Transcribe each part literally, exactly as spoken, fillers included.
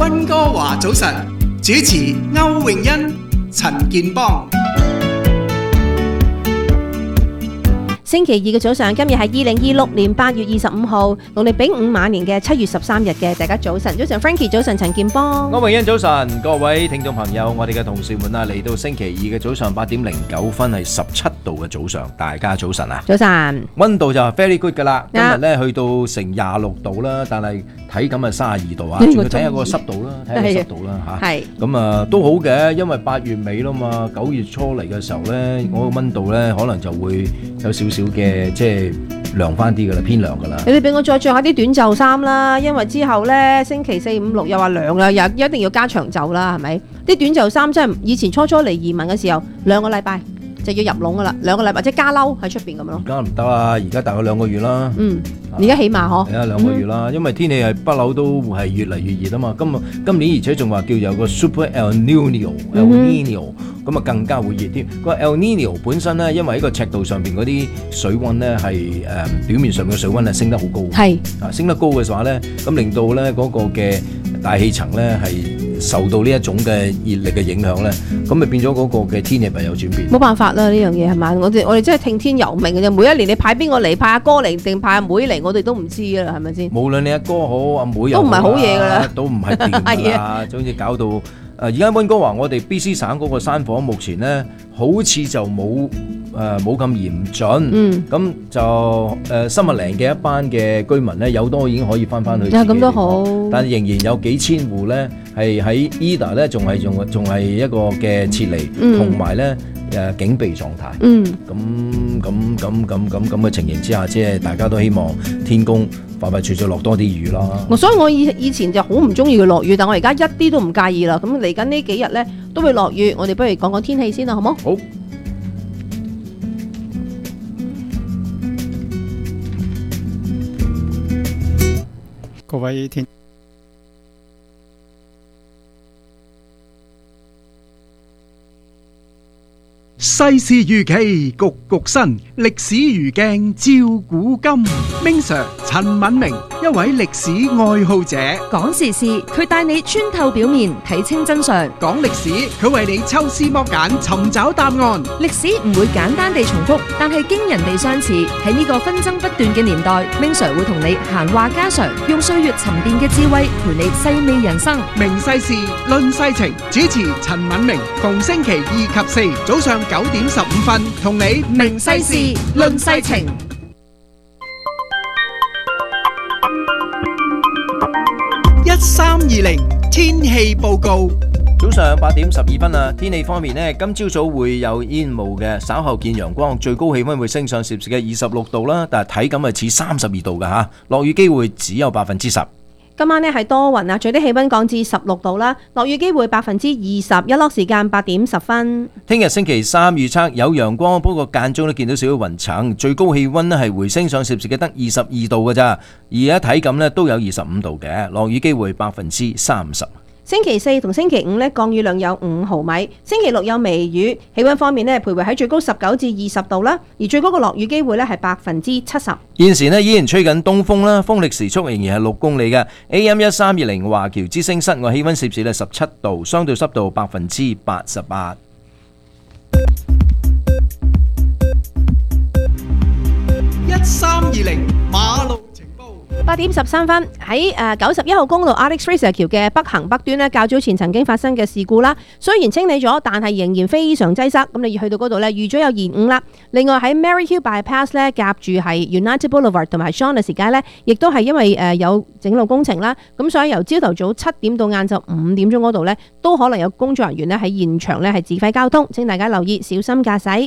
溫哥華早晨，主持歐詠欣、陳健邦。 星期二嘅早上，今日係二零二六年八月二十五號，農曆丙午晚年嘅七月十三日嘅，大家早晨，早晨 Frankie， 早晨陳健邦， 歐詠欣早晨，各位聽眾朋友，我哋嘅同事們啊，嚟到星期二嘅早上八點零九分係十七度嘅早上，大家早晨啊！ 早晨， 溫度就係 very good 噶啦，今日咧去到成廿六度啦，但係體感係三十二度啊，仲要睇下個濕度啦，睇下個濕度啦嚇。係咁啊，都好嘅，因為八月尾啦嘛，九月初嚟嘅時候咧，嗰個溫度咧可能就會有少少嘅即係涼翻啲噶啦，偏涼噶啦。 你哋俾我再着下啲短袖衫啦，因為之後咧星期四五六又話涼啦，又一定要加長袖啦，係咪？啲短袖衫真係以前初初嚟移民嘅時候，兩個禮拜就要入籠噶啦，兩個禮拜即係加褸喺出邊咁咯。 而家唔得啊，而家大概兩個月啦。 嗯，而家起碼嗬。 係啊，兩個月啦，因為天氣係不嬲都係越嚟越熱啊嘛。今今年而且仲話叫有個 Super El Nino，El Nino，咁啊更加會熱添。個 El Nino 本身咧，因為喺個赤道上邊嗰啲水溫咧係誒表面上嘅水溫係升得好高。係啊，升得高嘅話咧，咁令到咧嗰個嘅大氣層咧係受到呢一種嘅熱力嘅影響咧，咁咪變咗嗰個嘅天氣咪有轉變。冇辦法啦，呢樣嘢係咪？我哋我哋真係聽天由命嘅啫。每一年你派邊個嚟，派阿哥嚟定派阿妹嚟，我哋都唔知噶啦，係咪先？無論你阿哥好，阿妹又好，都唔係好嘢噶啦，都唔係掂噶啦，總之搞到誒而家溫哥華我哋 B C 省嗰個山火目前咧，好似就冇。誒冇咁嚴峻，嗯，咁就誒新麥嶺嘅一班嘅居民咧，有多已經可以翻翻去自己嘅地方，咁都好，但係仍然有幾千戶咧係喺 Ida 咧，仲係仲仲係一個嘅撤離，同埋咧誒警備狀態，嗯，咁咁咁咁咁咁嘅情形之下，即係大家都希望天公快快脆脆落多啲雨啦。我所以我以以前就好唔中意佢落雨，但我而家一啲都唔介意啦。咁嚟緊呢幾日咧都會落雨，我哋不如講講天氣先啦，好冇？好。 各位聽世事如棋局局新，歷史如鏡照古今。Ming Sir 陳敏明，一位歷史愛好者， 講時事佢帶你穿透表面睇清真相， 講歷史佢為你抽絲剝繭尋找答案。 歷史唔會簡單地重複，但係驚人地相似。喺呢個紛爭不斷嘅年代， Ming Sir 會同你閒話家常，用歲月沉澱嘅智慧陪你細味人生。 明世事論世情，主持陳敏明，逢星期二及四早上九點十五分，同你明世事論世情。一三二零天氣報告。 早上八點十二分啊，天氣方面呢，今朝早會有煙霧嘅，稍後見陽光，最高氣溫會升上攝氏嘅二十六度啦，但係體感係似三十二度㗎吓，落雨機會只有百分之十。 今晚呢係多雲啊，最低氣溫降至十六度啦，落雨機會百分之二十，日落時間八點十分。聽日星期三預測有陽光，不過間中都見到少少雲層，最高氣溫呢係回升上攝氏嘅得二十二度㗎咋，而家體感呢都有二十五度嘅，落雨機會百分之三十。星期四同星期五呢，降雨量有五毫米，星期六有微雨，氣溫方面呢，徘徊喺最高十九至二十度啦，而最高嘅落雨機會呢係百分之七十。現時呢依然吹緊東風啦，風力時速仍然係六公里嘅。A M 一三二零華僑之聲室外氣溫攝氏呢十七度，相對濕度百分之八十八。 一三二零馬路八點十三分，喺誒九十一號公路 Alex Fraser 橋嘅北行北端呢，較早前曾經發生嘅事故啦。雖然清理咗，但係仍然非常擠塞。咁你去到嗰度呢，預咗有延誤啦。另外喺 Mary Hill Bypass 呢，夾住係 United Boulevard 同埋 Shaughnessy 街呢，亦都係因為誒有整路工程啦。咁所以由朝頭早七點到晏晝五點鐘嗰度呢，都可能有工作人員呢喺現場呢係指揮交通，請大家留意，小心駕駛。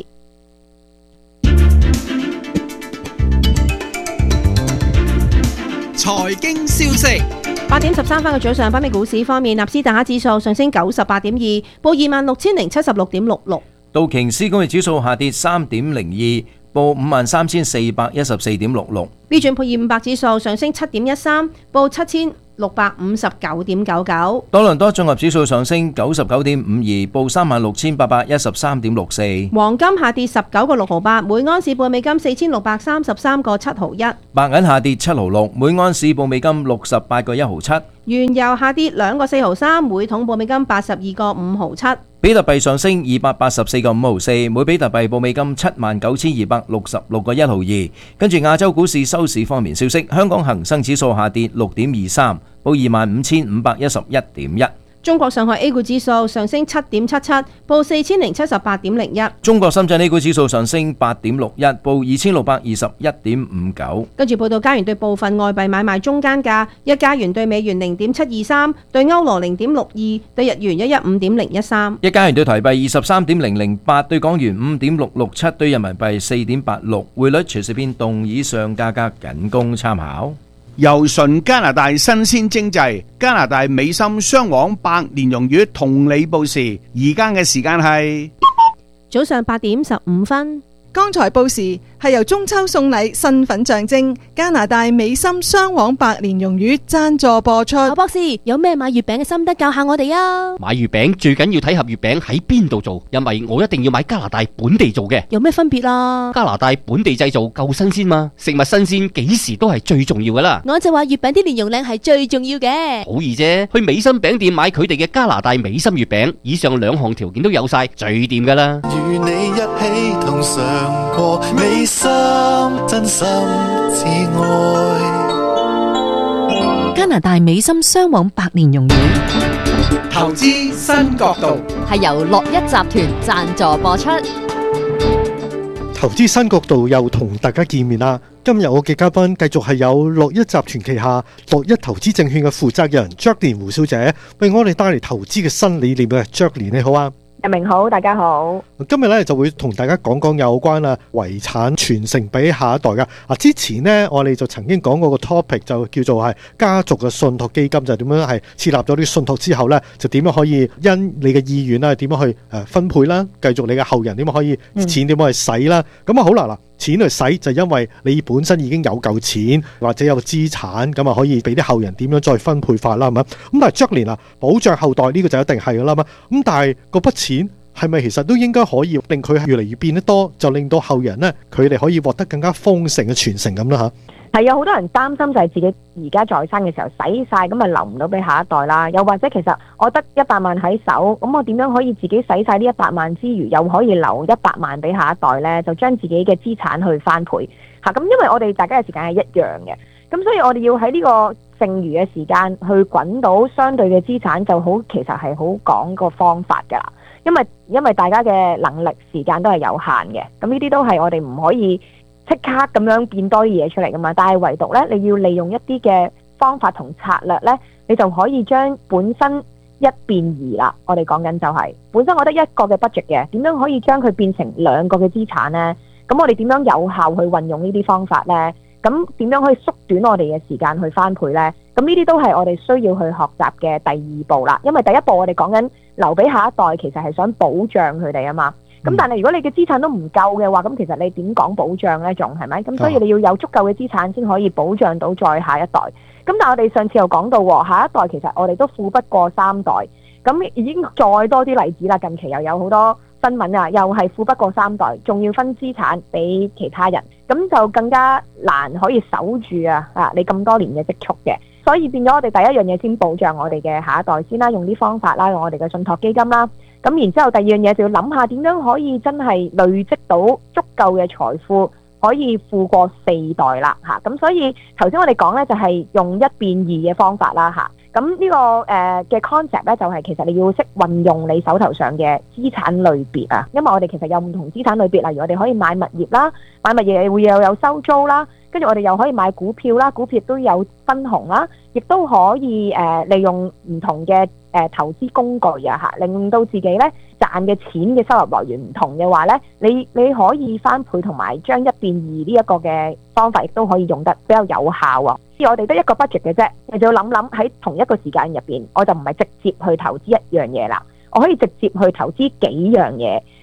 財經消息， 八點十三分嘅早上，北美股市方面，納斯達克指數上升九十八點二，報二萬六千零七十六點六六。 道瓊斯工業指數下跌三點零二，報五萬三千四百一十四點六六。 標準普爾五百指數上升七點一三，報七千六百五十九點九九。 多倫多綜合指數上升九十九點五二，報三萬六千八百一十三點六四。 黃金下跌十九個六毫八，每安士報美金四千六百三十三個七毫一。 白銀下跌七毫六，每安士報美金六十八個一毫七。 原油下跌兩個四毫三，每桶報美金八十二個五毫七。 比特幣上升二百八十四個五毫四，每比特幣報美金七萬九千二百六十六個一毫二。跟住亞洲股市收市方面消息，香港恒生指數下跌六點二三，報二萬五千五百一十一點一。 中國上海 A 股指數上升七點七七，報四千零七十八點零一。 中國深圳 A 股指數上升八點六一，報二千六百二十一點五九。 跟住報道加元對部分外幣買賣中間價：一加元對美元零點七二三，對歐羅零點六二，對日元一一五點零一三。 一加元對台幣二十三點零零八，對港元五點六六七，對人民幣四點八六。匯率隨時變動，以上價格僅供參考。 由純加拿大新鮮精製加拿大美心雙黃白蓮蓉魚同你報時，而家嘅時間係早上八點十五分。 剛才報時係由中秋送禮身份象徵加拿大美心雙黃白蓮蓉魚贊助播出。 何博士有咩買月餅嘅心得教下我哋啊？ 買月餅最緊要睇盒月餅喺邊度做，因為我一定要買加拿大本地做嘅。 有咩分別啊？ 加拿大本地製造夠新鮮嘛，食物新鮮幾時都係最重要噶啦。 我就話月餅啲蓮蓉靚係最重要嘅。 好易啫，去美心餅店買佢哋嘅加拿大美心月餅，以上兩項條件都有晒，最掂噶啦。 與你一起同嘗過美心，真心至愛。 加拿大美心雙黃白蓮蓉魚， 投資新角度， 係由樂一集團贊助播出。 投資新角度又同大家見面啦。今日我嘅嘉賓繼續係有樂一集團旗下樂一投資證券嘅負責人 Jacqueline 胡小姐，為我哋帶嚟投資嘅新理念嘅。Jacqueline 你好啊。 日明好，大家好。 今日咧就會同大家講講有關啊遺產傳承俾下一代噶。啊，之前呢，我哋就曾經講過個 topic 就叫做係家族嘅信託基金，就點樣係設立咗啲信託之後咧，就點樣可以因你嘅意願啦，點樣去誒分配啦，繼續你嘅後人點樣可以錢點樣去使啦。咁啊好啦嗱。錢去使就因為你本身已經有嚿錢或者有資產，咁啊可以俾啲後人點樣再分配法啦，係咪？咁但係 Jacqueline啊，保障後代呢個就一定係噶啦嘛。咁但係嗰筆錢係咪其實都應該可以令佢越嚟越變得多，就令到後人呢，佢哋可以獲得更加豐盛嘅傳承咁啦吓？ 係有好多人擔心就係自己而家在生嘅時候使晒，咁咪留唔到俾下一代啦。又或者其實我得一百萬喺手，咁我點樣可以自己使晒呢一百萬之餘，又可以留一百萬俾下一代呢？就將自己嘅資產去翻倍嚇。咁因為我哋大家嘅時間係一樣嘅，咁所以我哋要喺呢個剩餘嘅時間去滾到相對嘅資產，就好其實係好講個方法㗎啦。因為因為大家嘅能力時間都係有限嘅，咁呢啲都係我哋唔可以即刻咁樣變多啲嘢出嚟噶嘛，但係唯獨咧，你要利用一啲嘅方法同策略咧，你就可以將本身一變二啦。我哋講緊就係、是、本身我得一個嘅 budget 嘅，點樣可以將佢變成兩個嘅資產咧？咁我哋點樣有效去運用呢啲方法咧？咁點樣可以縮短我哋嘅時間去翻倍咧？咁呢啲都係我哋需要去學習嘅第二步啦。因為第一步我哋講緊留俾下一代，其實係想保障佢哋啊嘛。咁但係如果你嘅資產都唔夠嘅話，咁其實你點講保障呢？仲係咪？咁所以你要有足夠嘅資產先可以保障到再下一代。咁但係我哋上次又講到，下一代其實我哋都富不過三代。咁已經再多啲例子啦。近期又有好多新聞啊，又係富不過三代，仲要分資產俾其他人，咁就更加難可以守住啊！啊，你咁多年嘅積蓄嘅。所以變咗我哋第一樣嘢先保障我哋嘅下一代先啦，用啲方法啦，用我哋嘅信託基金啦。咁然之後第二樣嘢就要諗下點樣可以真係累積到足夠嘅財富，可以富過四代啦嚇。咁所以頭先我哋講呢，就係用一變二嘅方法啦嚇。咁呢個誒嘅 concept 呢，就係其實你要識運用你手頭上嘅資產類別啊。因為我哋其實有唔同資產類別，例如我哋可以買物業啦，買物業會又有收租啦。跟住我哋又可以買股票啦，股票亦都有分紅啦，亦都可以誒、呃、利用唔同嘅誒、呃、投資工具啊嚇，令到自己咧賺嘅錢嘅收入來源唔同嘅話咧，你你可以翻倍同埋將一變二呢一個嘅方法，亦都可以用得比較有效啊。而我哋得一個 budget 嘅啫，你就要諗諗喺同一個時間入邊，我就唔係直接去投資一樣嘢啦，我可以直接去投資幾樣嘢。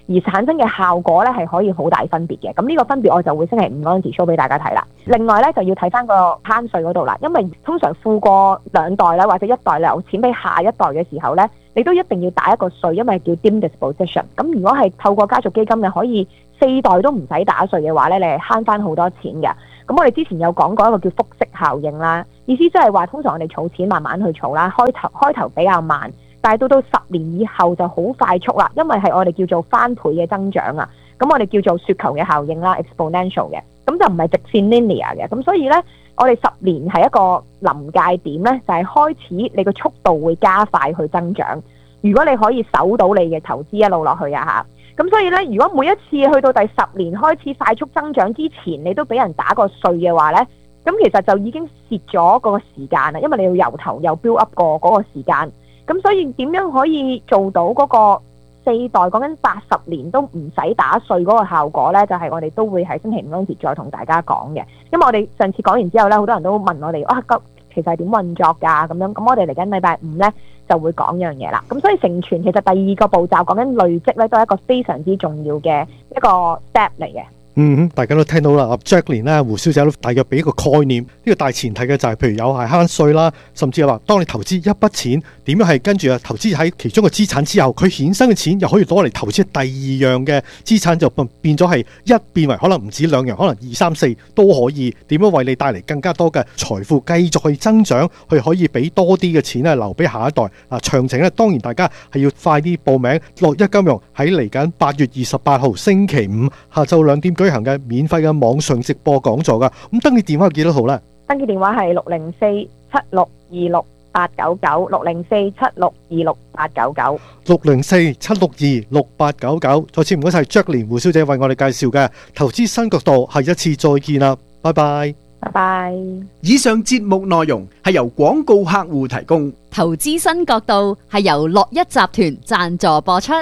而產生嘅效果咧係可以好大分別嘅。咁呢個分別我就會星期五嗰陣時 show 俾大家睇啦。另外咧就要睇翻個慳稅嗰度啦，因為通常富過兩代咧或者一代留錢俾下一代嘅時候咧，你都一定要打一個稅，因為叫 deemed disposition。咁如果係透過家族基金你可以四代都唔使打稅嘅話咧，你係慳翻好多錢嘅。咁我哋之前有講過一個叫複息效應啦，意思即係話通常我哋儲錢慢慢去儲啦，開頭開頭比較慢，但係到到十年以後就好快速啦，因為係我哋叫做翻倍嘅增長啊。咁我哋叫做雪球嘅效應啦 ，exponential 嘅，咁就唔係直線 linear 嘅。咁所以呢，我哋十年係一個臨界點呢，就係、是、開始你個速度會加快去增長。如果你可以守到你嘅投資一路落去啊嚇。咁所以咧，如果每一次去到第十年開始快速增長之前，你都俾人打個稅嘅話咧，咁其實就已經蝕咗嗰個時間啦，因為你要由頭又 build up 過嗰個時間。咁所以點樣可以做到嗰個四代講緊八十年都唔使打稅嗰個效果咧？就係、是、我哋都會喺星期五嗰陣時再同大家講嘅。因為我哋上次講完之後咧，好多人都問我哋啊，其實係點運作㗎？咁樣咁我哋嚟緊禮拜五咧就會講一樣嘢啦。咁所以成全其實第二個步驟講緊累積咧，都係一個非常之重要嘅一個 step 嚟嘅。 嗯，大家都聽到啦，阿 Jacqueline 咧，胡小姐都大約俾一個概念。呢、這個大前提嘅就係、是，譬如有係慳稅啦，甚至係話，當你投資一筆錢，點樣係跟住啊投資喺其中嘅資產之後，佢衍生嘅錢又可以攞嚟投資第二樣嘅資產，就變咗係一變為可能唔止兩樣，可能二三四都可以。點樣為你帶嚟更加多嘅財富，繼續去增長，去可以俾多啲嘅錢咧留俾下一代。啊，詳情咧當然大家係要快啲報名。樂一金融喺嚟緊八月二十八號星期五下晝兩點舉行嘅免費嘅網上直播講座噶，咁登記電話幾多號呢？ 登記電話係六零四七六二六八九九，六零四七六二六八九九， 六零四七六二六八九九。再次唔該晒 Jacqueline 胡小姐為我哋介紹嘅投資新角度，下一次再見啦，拜拜， 拜拜。 以上節目內容係由廣告客戶提供， 投資新角度係由樂一集團贊助播出。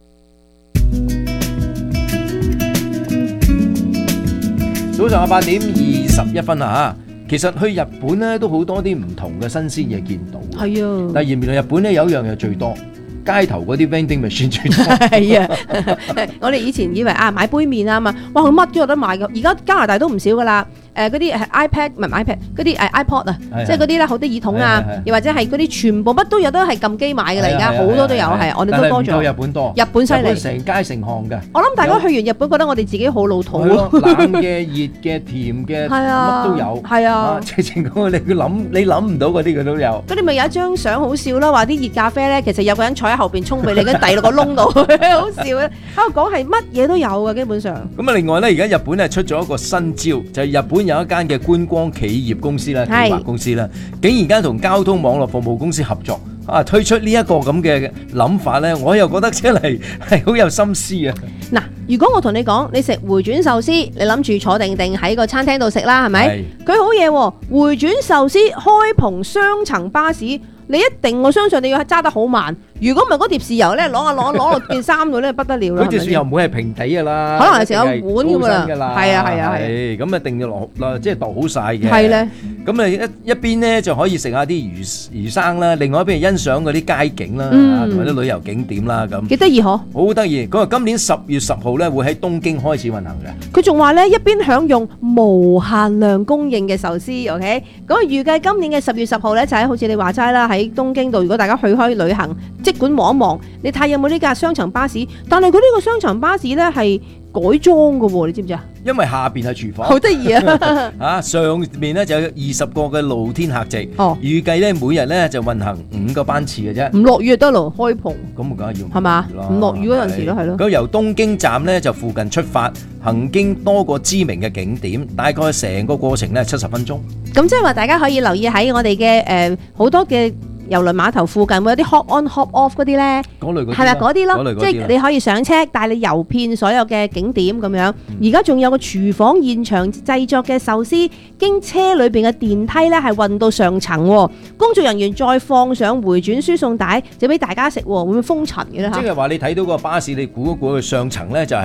早上嘅八點二十一分啊！其實去日本咧都好多啲唔同嘅新鮮嘢見到。 係啊， 但係原來日本咧有一樣嘢最多，街頭嗰啲 vending machine 最多。 係啊，我哋以前以為啊買杯麵啊嘛，哇佢乜都有得買㗎。而家加拿大都唔少㗎啦。誒嗰啲係 iPad 唔係 iPad 嗰啲誒 iPod 啊，即係嗰啲咧好多耳筒啊，又或者係嗰啲全部乜都有得係撳機買㗎啦。而家好多都有係，我哋都多咗。 日本多， 日本犀利， 成街成巷嘅。 我諗大家去完日本覺得我哋自己好老土。 冷嘅、熱嘅、甜嘅，乜都有。係啊，直情嗰個你諗你諗唔到嗰啲佢都有。 嗰啲咪有一張相好笑啦，話啲熱咖啡咧，其實有個人坐喺後邊沖俾你，跟住遞落個窿度，好笑啊！喺度講係乜嘢都有嘅，基本上。咁啊，另外咧，而家日本咧出咗一個新招，就係日本有一間嘅觀光企業公司啦，計劃公司啦，竟然間同交通網絡服務公司合作啊，推出呢一個咁嘅諗法咧，我又覺得真係係好有心思啊！ 嗱，如果我同你講，你食回轉壽司，你諗住坐定定喺個餐廳度食啦，係咪？佢好嘢喎，回轉壽司開篷雙層巴士，你一定我相信你要揸得好慢。如果唔係嗰碟豉油咧，攞下攞攞落件衫度咧，不得了啦！ 嗰碟豉油唔會係平底噶啦， 可能係成個碗咁啦。係啊係啊係。 咁一定要落啦，即係度好晒嘅。 係咧。 咁啊一一邊咧就可以食下啲魚魚生啦，另外一邊欣賞嗰啲街景啦，同埋啲旅遊景點啦咁。幾得意嗬！好得意。咁啊，今年十月十號咧會喺東京開始運行嘅。 佢仲話咧一邊享用無限量供應嘅壽司 ，OK？咁啊預計今年嘅十月十號咧就喺好似你話齋啦，喺東京度，如果大家去開旅行。即管望一望，你睇下有冇呢架雙層巴士？但係佢呢個雙層巴士咧係改裝嘅喎，你知唔知啊？ 因為下邊係廚房， 好得意啊！ 啊，上面咧就有二十個嘅露天客席，哦，預計咧每日咧就運行五個班次嘅啫。 唔落雨就得咯，開篷。 咁梗係要係嘛？唔落雨嗰陣時都係咯。 咁由東京站咧就附近出發，行經多個知名嘅景點，大概成個過程咧七十分鐘。咁即係話大家可以留意喺我哋嘅誒好多嘅。郵輪碼頭附近會有啲 hop on hop off 嗰啲咧，嗰類嗰啲係咪嗰啲咯？即係你可以上車帶你遊遍所有嘅景點咁樣。而家仲有個廚房現場製作嘅壽司，經車裏邊嘅電梯咧係運到上層，工作人員再放上回轉輸送帶，就俾大家食，會唔會封塵嘅咧？即係話你睇到個巴士，你估一估佢上層咧就係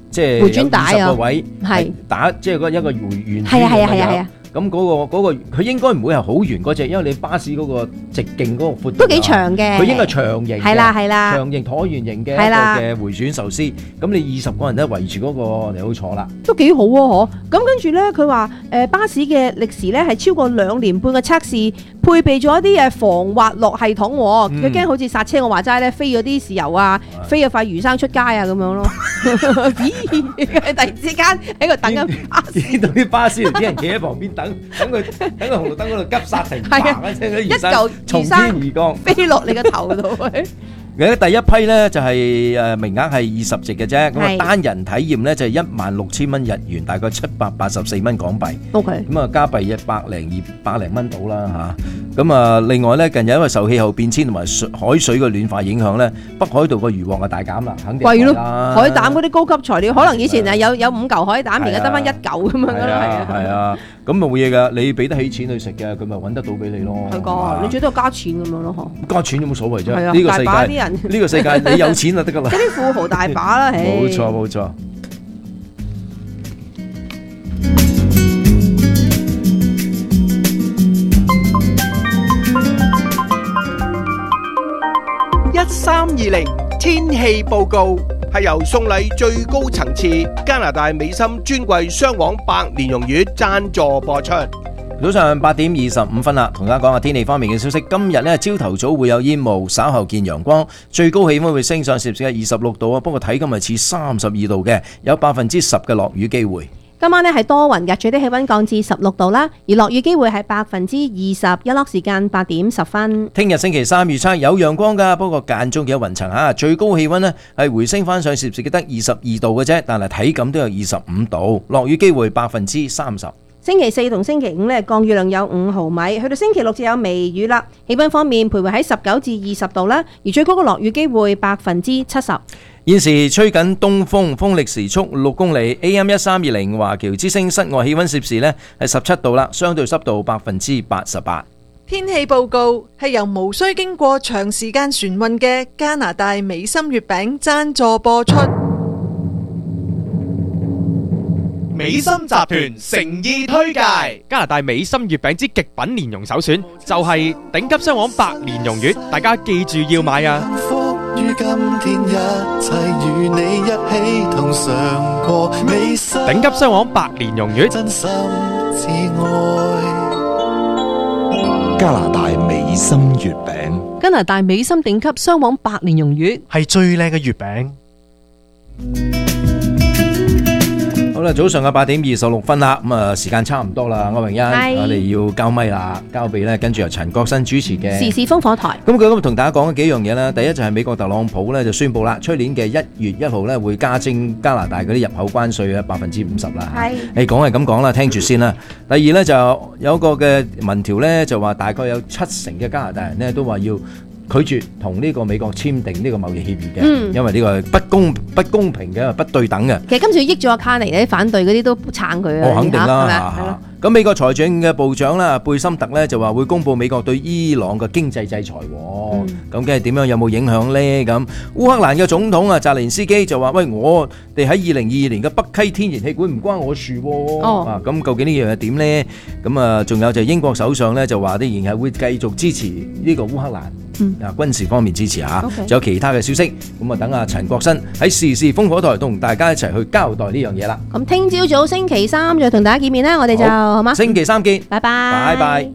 即係回轉帶啊有二十個位係係打即係嗰一個回圓係啊係啊係啊係啊啊。 咁嗰、個嗰、個佢應該唔會係好圓嗰只，因為你巴士嗰個直徑嗰個闊度都幾長嘅佢應該係長形嘅， 係啦係啦長形橢圓形嘅係啦一個嘅回轉壽司。咁你二十個人都圍住嗰個嚟好坐啦。 都幾好喎、嗬！咁跟住咧，佢話誒巴士嘅歷時咧係超過兩年半嘅測試，配備咗一啲誒防滑落系統喎。佢驚、 嗯好似剎車我話齋咧，飛咗啲豉油啊，飛咗塊魚生出街啊咁樣咯。咦！突然之間喺度等緊巴士， 見到啲巴士啲人企喺旁邊等，等佢等個紅綠燈嗰度急剎停， 係啊嘭一聲嗰啲魚一嚿生從魚生天而降。 飛落你個頭度。 嘅第一批咧就係誒名額係二十席嘅啫，咁啊係單人體驗咧就係一萬六千蚊日元，大概七百八十四蚊港幣。 OK。 咁啊加幣一百零二百零蚊到啦嚇。咁啊另外咧近日因為受氣候變遷同埋水海水嘅暖化影響咧，北海道個漁獲啊大減啦，肯定貴咯， 貴啦海膽嗰啲高級材料，可能以前係有有五嚿海膽，而家得翻一嚿咁樣噶啦，係係啊， 係啊，咁冇嘢㗎，你俾得起錢去食嘅，佢咪揾得到俾你咯。 係㗎，你最多加錢咁樣咯，嗬。 加錢有冇所謂啫？ 係啊呢個世大把啲界人呢個世界你有錢就得㗎啦。 嗰啲富豪大把啦，唉。 冇錯冇錯。 一三二零天氣報告係由送禮最高層次加拿大美心專櫃雙黃白蓮蓉月贊助播出。 早上八點二十五分啦，同大家講下天氣方面嘅消息。今日呢，朝頭早會有煙霧，稍後見陽光，最高氣溫會升上攝氏二十六度啊。不過睇今日似三十二度嘅，有百分之十嘅落雨機會。 今晚呢係多雲嘅，最低氣溫降至十六度啦，而落雨機會係百分之二十，日落時間八點十分。 聽日星期三預測有陽光㗎，不過間中有雲層嚇，最高氣溫呢係回升翻上攝氏嘅得二十二度嘅啫，但係體感都有二十五度，落雨機會百分之三十。 星期四同星期五呢，降雨量有五毫米，去到星期六就有微雨啦。氣溫方面徘徊喺十九至二十度啦，而最高嘅落雨機會百分之七十。 現時吹緊東風，風力時速六公里 ，A M 一三二零華僑之聲室外氣溫攝氏呢係十七度啦，相對濕度百分之八十八。 天氣報告係由無需經過長時間船運嘅加拿大美心月餅贊助播出。 美心集團誠意推介加拿大美心月餅之極品蓮蓉首選，就係頂級雙黃白蓮蓉月，大家記住要買啊！ 於今天一切與你一起同嘗過美心， 頂級雙黃白蓮蓉月， 真心至愛。 加拿大美心月餅， 加拿大美心頂級雙黃白蓮蓉月係最靚嘅月餅。 好啦，早上嘅八點二十六分啦，咁啊時間差唔多啦，歐榮欣，我哋要交咪啦，交俾咧跟住由陳國新主持嘅時事烽火台。 咁佢今日同大家講幾樣嘢啦，第一就係美國特朗普咧就宣布啦，出年嘅一月一號咧會加徵加拿大嗰啲入口關稅啊百分之五十啦。 係， 誒講係咁講啦，聽住先啦。第二咧就有個嘅民調咧就話大概有七成嘅加拿大人咧都話要拒絕同呢個美國簽訂呢個貿易協議嘅， 嗯因為呢個係不公不公平嘅，不對等嘅。 其實今次益咗阿卡尼咧，反對嗰啲都撐佢啊。 我肯定係咪啦啊係咯。 咁美國財政嘅部長啦，貝森特咧就話會公布美國對伊朗嘅經濟制裁喎。咁梗係點樣有冇影響呢？咁烏克蘭嘅總統啊，澤連斯基就話：喂，我哋喺二零二二年嘅北溪天然氣管唔關我事喎。 哦啊，咁究竟呢樣係點呢？咁啊，仲有就係英國首相咧就話啲仍然係會繼續支持呢個烏克蘭。 嗯啊，軍事方面支持嚇， OK 仲有其他嘅消息，咁啊等阿陳國新喺時事烽火台同大家一齊去交代呢樣嘢啦。 咁聽朝早星期三再同大家見面啦，我哋就好好嗎？ 星期三見， 拜拜， 拜拜。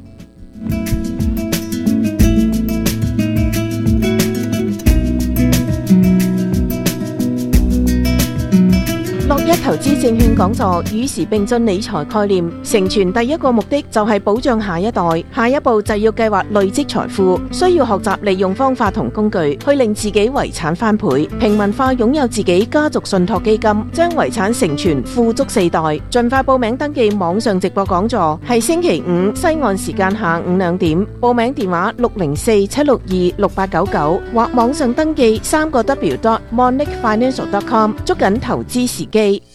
樂一投資證券講座與時並進理財概念，成全第一個目的就係保障下一代，下一步就要計劃累積財富，需要學習利用方法同工具去令自己遺產翻倍，平民化擁有自己家族信託基金，將遺產承傳富足四代。盡快報名登記網上直播講座，係星期五西岸時間下午兩點，報名電話六零四七六二六八九九或網上登記三個 w dot monique financial dot com， 捉緊投資時機。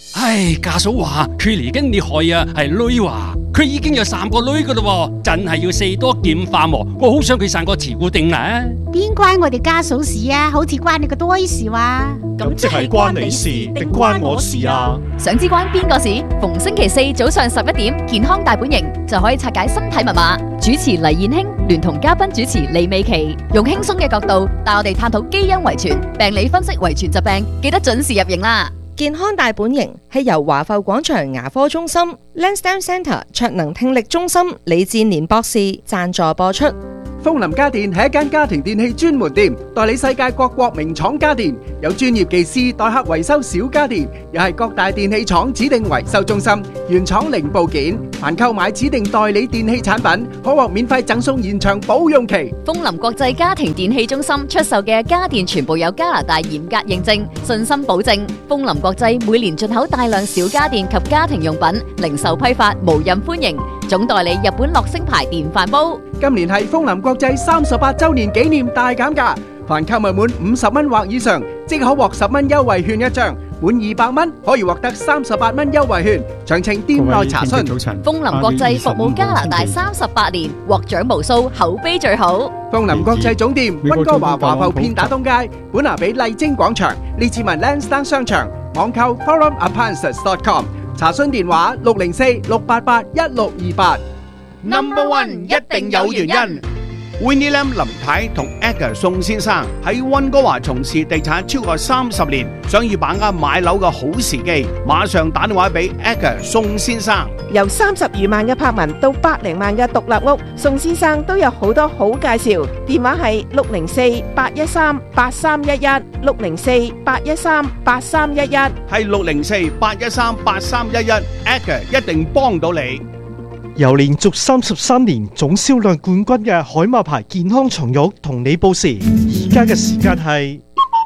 唉，家嫂話佢嚟緊你害啊，係女話佢已經有三個女噶啦，真係要四多劍化喎。我好想佢生個慈固定啊！ 邊關我哋家嫂事啊？好似關你個多事話。 咁即係關你事定關我事啊？ 想知關邊個事？逢星期四早上十一點，健康大本營就可以拆解身體密碼。主持黎燕卿聯同嘉賓主持李美琪，用輕鬆嘅角度帶我哋探討基因遺傳、病理分析遺傳疾病，記得準時入營啦！ 健康大本營係由華埠廣場牙科中心、Lansdowne Centre 卓能聽力中心李志年博士贊助播出。 風林家電係一間家庭電器專門店，代理世界各國名廠家電，有專業技師代客維修小家電，又係各大電器廠指定維修中心，原廠零部件。凡購買指定代理電器產品，可獲免費贈送延長保用期。 風林國際家庭電器中心出售嘅家電全部有加拿大嚴格認證，信心保證。風林國際每年進口大量小家電及家庭用品，零售批發無任歡迎。總代理日本樂星牌電飯煲。 今年係風林國際三十八周年紀念大減價，凡購物滿五十蚊或以上，即可獲十蚊優惠券一張；滿二百蚊可以獲得三十八蚊優惠券。詳情店內查詢。 風林國際服務加拿大三十八年，獲獎無數，口碑最好。 風林國際總店溫哥華華埠片打東街，本拿比麗晶廣場，列治文 Lansdowne 商場，網購 forum appliances dot com。查詢電話六零四六八八一六二八。 Number One 一定有原因。Winnie Lam 林太同 Edgar 宋先生喺溫哥華從事地產超過三十年，想要把握買樓嘅好時機，馬上打電話俾 Edgar 宋先生。 由三十餘萬嘅柏文到百零萬嘅獨立屋，宋先生都有好多好介紹。電話係六零四八一三八三一一，六零四八一三八三一一， 係六零四八一三八三一一 ，Edgar 一定幫到你。 由連續三十三年總銷量冠軍嘅海馬牌健康床褥同你報時，而家嘅時間係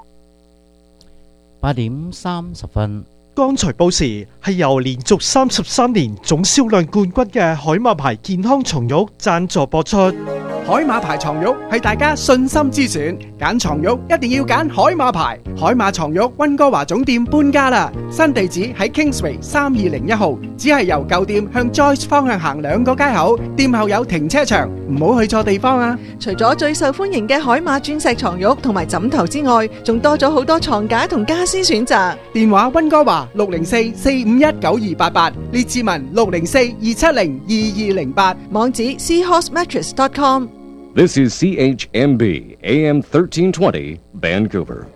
八點三十分。 剛才報時係由連續三十三年總銷量冠軍嘅海馬牌健康床褥贊助播出。 海馬牌床褥係大家信心之選，揀床褥一定要揀海馬牌。海馬床褥溫哥華總店搬家啦，新地址喺 Kingsway 三二零一號，只係由舊店向 Joyce 方向行兩個街口，店後有停車場，唔好去錯地方啊！ 除咗最受歡迎嘅海馬鑽石床褥同埋枕頭之外，仲多咗好多床架同家私選擇。 電話溫哥華六零四四五一九二八八，列治文六零四二七零二二零八， 網址 seahorse mattress dot com。 This is C H M B A M thirteen twenty Vancouver。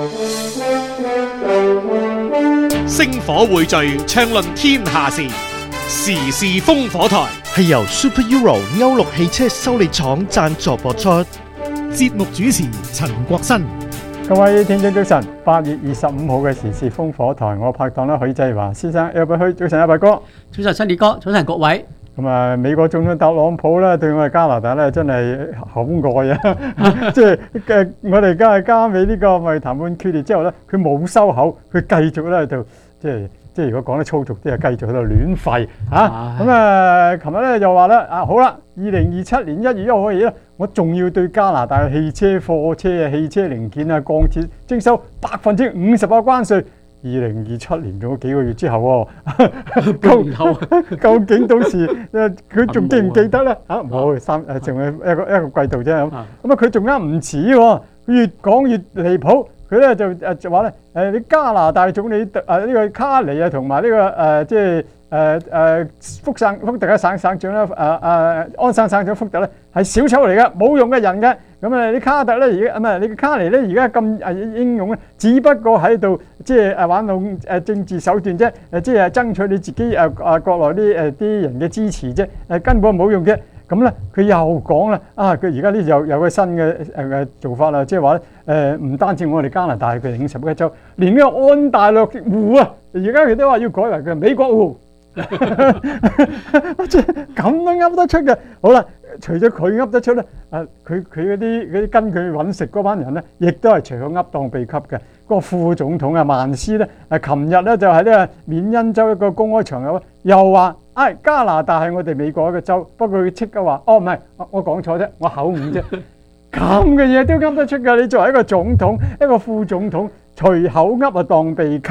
星火匯聚，暢論天下事，時事烽火台係由 Super Euro 歐陸汽車修理廠贊助播出。 節目主持陳國新。 各位聽眾早晨，八月二十五號嘅時事烽火台，我拍檔啦許濟華先生，有冇去？早晨，阿伯哥。 早晨，新烈哥。早晨，各位。 咁啊，美國總統特朗普咧對我哋加拿大咧真係好愛啊！即係嘅，我哋而家係加美呢個貿易談判決裂之後咧，佢冇收口，佢繼續咧就即係即係如果講得粗俗啲啊，繼續喺度亂吠嚇。咁啊，琴日咧又話咧啊，好啦，二零二七年一月一號嘅嘢咧，我仲要對加拿大嘅汽車、貨車啊、汽車零件啊、鋼鐵徵收百分之五十嘅關稅。二零二七年仲有幾個月之後喎，究究竟到時誒佢仲記唔記得咧？嚇冇三誒，仲有一個一個季度啫咁。咁啊，佢仲啱唔似喎，佢越講越離譜。佢咧就誒就話咧誒，你加拿大總理誒呢個卡尼啊，同埋呢個誒即係誒誒福省福特嘅省省長咧誒誒安省省長福特咧係小丑嚟嘅，冇用嘅人嘅。咁啊，你卡特咧而家唔係你卡尼咧而家咁誒英勇咧，只不過喺度即係誒玩弄誒政治手段啫，誒即係爭取你自己誒誒國內啲誒啲人嘅支持啫，誒根本冇用嘅。咁咧佢又講啦，啊佢而家呢有有個新嘅誒誒做法啦，即係話咧誒唔單止我哋加拿大嘅五十一州，連呢個安大略湖啊，而家佢都話要改為嘅美國湖，即係咁都噏得出嘅。好啦。除咗佢噏得出咧，誒佢佢嗰啲嗰啲跟佢揾食嗰班人咧，亦都係隨口噏當秘笈嘅。嗰個副總統啊，曼斯咧，誒琴日咧就喺呢個緬因州一個公開場合，又話：誒加拿大係我哋美國一個州。不過佢即刻話：哦唔係，我講錯啫，我口誤啫。咁嘅嘢都噏得出㗎。你作為一個總統，一個副總統，隨口噏啊當秘笈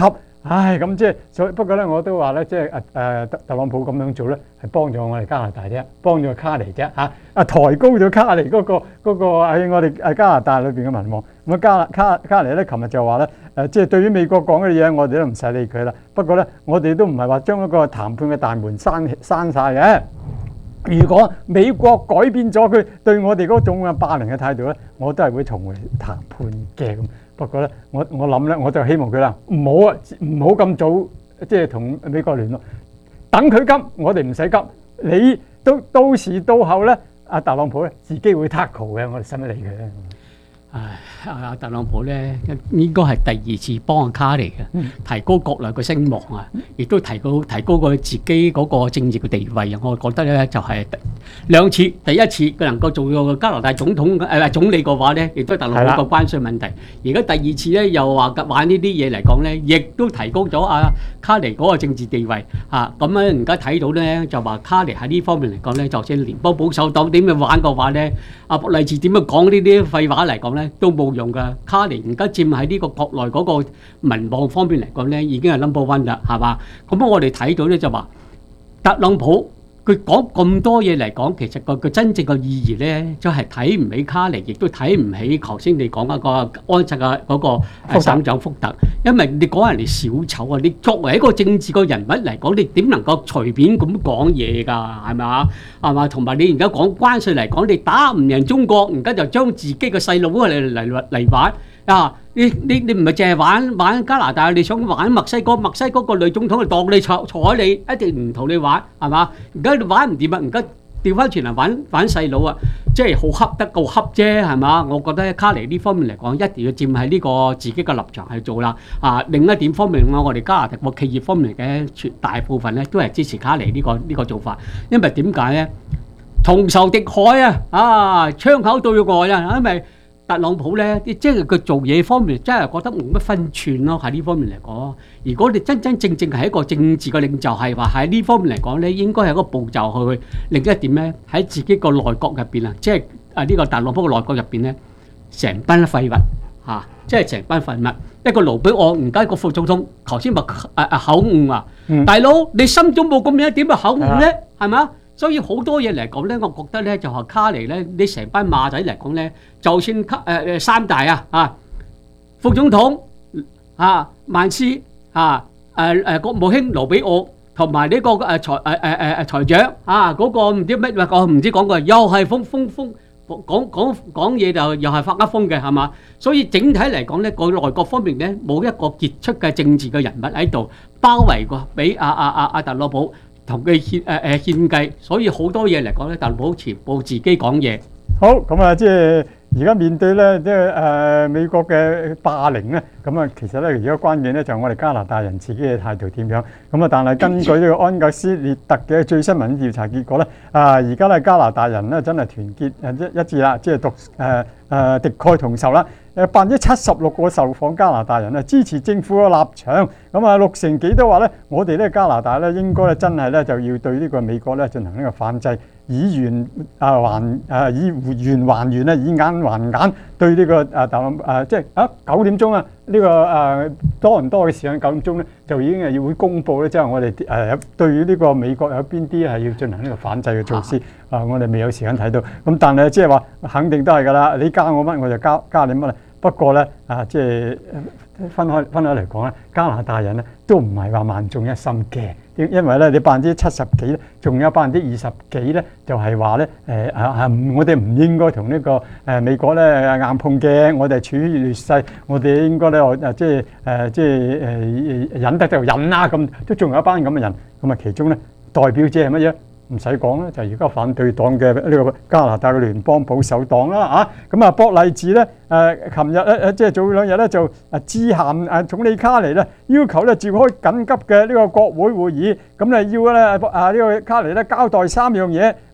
唉，咁即係所以不過咧，我都話咧，即係誒誒特特朗普咁樣做咧，係幫咗我哋加拿大啫，幫咗卡尼啫嚇，啊抬高咗卡尼嗰、嗰個嗰、嗰個喺我哋誒加拿大裏邊嘅民望。咁啊加卡卡尼咧，琴日就話咧誒，即係對於美國講嘅嘢，我哋都唔使理佢啦。不過咧，我哋都唔係話將一個談判嘅大門閂閂曬嘅。如果美國改變咗佢對我哋嗰種嘅霸凌嘅態度咧，我都係會重回談判嘅咁。不過咧，我我諗咧，我就希望佢啦，唔好啊，唔好咁早即係同美國聯絡，等佢急，我哋唔使急。你都到時到後咧，阿特朗普咧自己會 tackle 嘅，我哋使乜理佢咧？ 唉，阿特朗普咧應該係第二次幫阿卡尼嘅，提高國內嘅聲望啊，亦都提高提高佢自己嗰個政治嘅地位啊。我覺得咧就係兩次，第一次佢能夠做個加拿大總統誒、呃、總理嘅話咧，亦都係特朗普個關稅問題。而家第二次咧又話玩呢啲嘢嚟講咧，亦都提高咗阿卡尼嗰個政治地位嚇。咁咧而家睇到咧就話卡尼喺呢方面嚟講咧，就算聯邦保守黨點樣玩嘅話咧，阿博勵治點樣講呢啲廢話嚟講咧，都冇用噶。卡尼而家佔喺呢個國內嗰個民望方面嚟講咧，已經係 number one 啦，係嘛？咁我哋睇到咧就話特朗普佢講咁多嘢嚟講，其實個個真正嘅意義咧，就係睇唔起卡尼，亦都睇唔起頭先你講嗰個安薩嘅嗰個省長福特，因為你講人哋小丑啊！你作為一個政治個人物嚟講，你點能夠隨便咁講嘢㗎？係咪啊？係嘛？同埋你而家講關稅嚟講，你打唔贏中國，而家就將自己嘅細佬嚟嚟嚟玩啊！你你你唔係淨係玩玩加拿大，你想玩墨西哥？墨西哥個女總統就當你坐坐喺你，一定唔同你玩，係嘛？而家你玩唔掂啊！而家調翻轉嚟玩玩細佬啊！即係好恰得夠恰啫，係嘛？我覺得卡尼呢方面嚟講，一定要佔喺呢個自己嘅立場去做啦。啊，另一點方面我我哋加拿大個企業方面嘅絕大部分咧都係支持卡尼呢個呢個做法，因為點解咧？同仇敵愾啊！啊，槍口對外啊，因為特朗普咧，即係佢做嘢方面真係覺得冇乜分寸咯。喺呢方面嚟講，如果你真真正正係一個政治嘅領袖，係話喺呢方面嚟講咧，應該係一個步驟去。另一點咧，喺自己個內閣入邊啊，即係啊呢個特朗普嘅內閣入邊咧，成班廢物嚇，即係成班廢物。一個盧比奧而家個副總統頭先咪誒誒口誤啊，嗯、大佬你心中冇咁樣點咪口誤咧？係嘛？所以好多嘢嚟講咧，我覺得咧就係卡尼咧，你成班馬仔嚟講咧，就算卡誒誒三大啊啊，副總統啊曼斯啊誒誒國務卿盧比奧同埋呢個誒財誒誒誒誒財長啊嗰個唔知乜話，我唔知講過又係風風風講講講嘢就又係發噏風嘅係嘛？所以整體嚟講咧，個內閣方面咧冇一個傑出嘅政治嘅人物喺度包圍過俾阿阿阿阿特朗普。同佢獻誒誒獻計，所以好多嘢嚟講咧，特朗普全部自己講嘢。 好咁啊，即係而家面對咧，即係誒美國嘅霸凌咧，咁啊，其實咧而家關鍵咧就係我哋加拿大人自己嘅態度點樣。咁啊，但係根據呢個安格斯列特嘅最新民意調查結果咧，啊而家咧加拿大人咧真係團結誒一一致啦，即係獨誒誒敵愾同仇啦。誒百分之七十六個受訪加拿大人咧支持政府嘅立場，咁啊六成幾都話咧，我哋咧加拿大咧應該咧真係咧就要對呢個美國咧進行呢個反制，以圓啊還誒以圓還圓啊，以眼還眼，對呢個啊特朗誒即係啊九點鐘啊呢個誒多倫多嘅時間九點鐘咧就已經係要會公佈咧，即係我哋誒對於呢個美國有邊啲係要進行呢個反制嘅措施啊，我哋未有時間睇到，咁但係即係話肯定都係㗎啦，你加我乜我就加加你乜啦。不過咧，啊，即係分開分開嚟講咧，加拿大人咧都唔係話萬眾一心嘅，因因為咧你百分之七十幾咧，仲有百分之二十幾咧，就係話咧，誒啊啊，我哋唔應該同呢個誒美國咧硬碰嘅，我哋處於劣勢，我哋應該咧誒即係誒即係誒忍得就忍啦，咁都仲有一班咁嘅人，咁啊其中咧代表者係乜嘢？唔使講啦，就係而家反對黨嘅呢個加拿大嘅聯邦保守黨啦嚇，咁啊博勵治咧誒，琴日咧誒即係早兩日咧就誒致函誒總理卡尼咧，要求咧召開緊急嘅呢個國會會議，咁咧要咧啊呢個卡尼咧交代三樣嘢，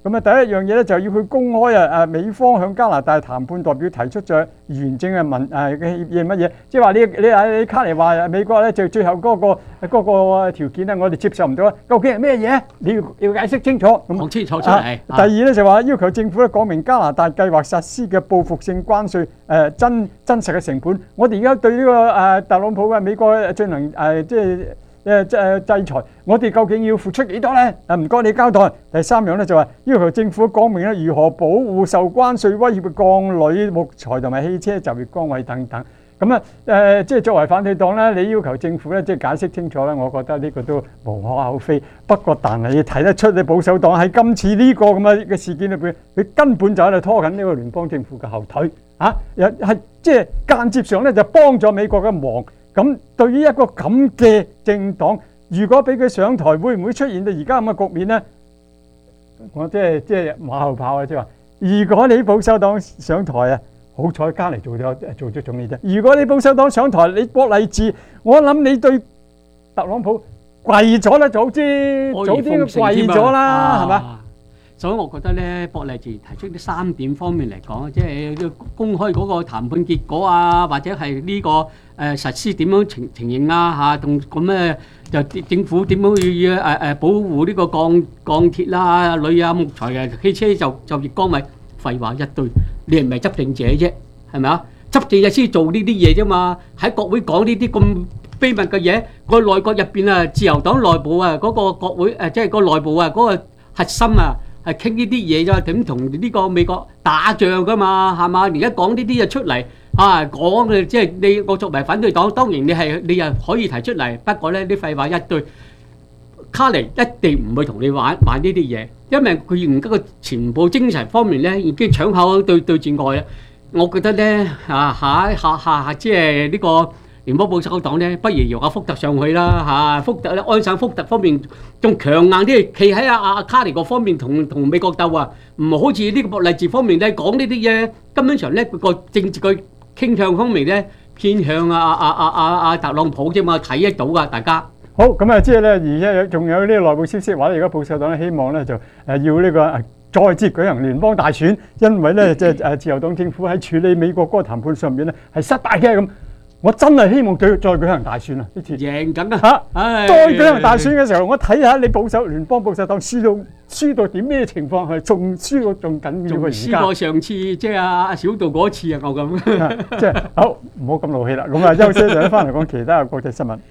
咁啊，第一樣嘢咧就要去公開啊！誒，美方向加拿大談判代表提出咗完整嘅文誒嘅協議係乜嘢？即係話你你你卡尼話美國咧就最後嗰個嗰個條件咧，我哋接受唔到啊！究竟係咩嘢？你要要解釋清楚。 講清楚出嚟。 第二咧就話要求政府咧講明加拿大計劃實施嘅報復性關稅誒真真實嘅成本。我哋而家對呢個誒特朗普嘅美國進行誒即係。誒誒制裁，我哋究竟要付出幾多咧？誒唔該你交代。第三樣咧就話要求政府講明咧如何保護受關稅威脅嘅鋼鋁、木材同埋汽車就業崗位等等。咁啊誒，即係作為反對黨咧，你要求政府咧即係解釋清楚咧，我覺得呢個都無可厚非。不過但係你睇得出你保守黨喺今次呢個咁嘅嘅事件裏邊，佢根本就喺度拖緊呢個聯邦政府嘅後腿啊！又係即係間接上咧就幫咗美國嘅忙。咁對於一個咁嘅政黨，如果俾佢上台，會唔會出現到而家咁嘅局面呢？我即係即係馬後炮啊！即係話，如果你保守黨上台啊，好彩加嚟做咗做咗總理啫。如果你保守黨上台，你博勵治，我諗你對特朗普跪咗啦，早知早啲跪咗啦，係嘛？ 所以我覺得咧，博勵治提出啲三點方面嚟講，即係要公開嗰個談判結果啊，或者係呢、這個誒、呃、實施點樣情情形啊嚇，同咁咧就政府點樣去誒誒保護呢個鋼鋼鐵啦、鋁啊、木材啊、汽車就就業崗位，廢話一堆，你係唔係執政者啫？係咪啊？執政者先做呢啲嘢啫嘛，喺國會講呢啲咁秘密嘅嘢，個內閣入邊啊，自由黨內部啊，嗰、那個國會誒，即係個內部啊，嗰、那個核心啊。係傾呢啲嘢咋，點同呢個美國打仗噶嘛，係嘛？而家講呢啲嘢出嚟，啊講嘅即係你我作為反對黨，當然你係你又可以提出嚟，不過咧啲廢話一堆，卡尼一定唔會同你玩玩呢啲嘢，因為佢而家個全部精神方面咧已經搶口對對住外啦。我覺得咧啊下下下下即係呢個。聯邦保守黨咧，不如由阿福特上去啦嚇，福特咧安省福特方面仲強硬啲，企喺阿阿卡尼嗰方面同同美國鬥啊，唔好似呢個博勵治方面咧講呢啲嘢，根本上咧個政治嘅傾向方面咧偏向阿阿阿阿阿特朗普啫嘛，睇得到噶大家。 好咁啊，即係咧，而家有仲有呢個內部消息話咧，而家保守黨咧希望咧就誒要呢個再次舉行聯邦大選，因為咧即係誒自由黨政府喺處理美國嗰個談判上面咧係失敗嘅咁。我真係希望佢再舉行大選啊！呢次贏緊啊！ 嚇，再舉行大選嘅時候，我睇下你保守聯邦保守黨輸到輸到點咩情況，係仲輸到仲緊要過而家。 輸過上次即係阿阿小道嗰次啊，我咁。 即係好，唔好咁怒氣啦。咁啊，休息一陣翻嚟講其他嘅國際新聞。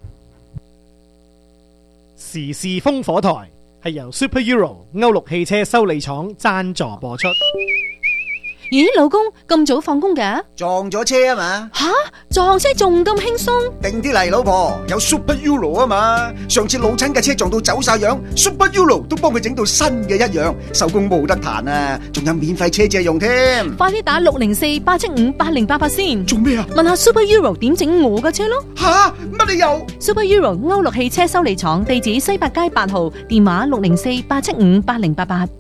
時事風火台係由 Super Euro 歐陸汽車修理廠贊助播出。 咦，老公咁早放工嘅？ 撞咗車啊嘛！ 吓，撞車仲咁輕鬆？ 定啲嚟，老婆，有 Super Euro 啊嘛！上次老親嘅車撞到走晒樣 ，Super Euro 都幫佢整到新嘅一樣，手工冇得彈啊！仲有免費車借用添。 快啲打六零四八七五八零八八先。 做咩啊？ 問下 Super Euro 點整我嘅車咯。 吓，乜你又 ？Super Euro 歐陸汽車修理廠，地址西八街八號，電話六零四八七五八零八八。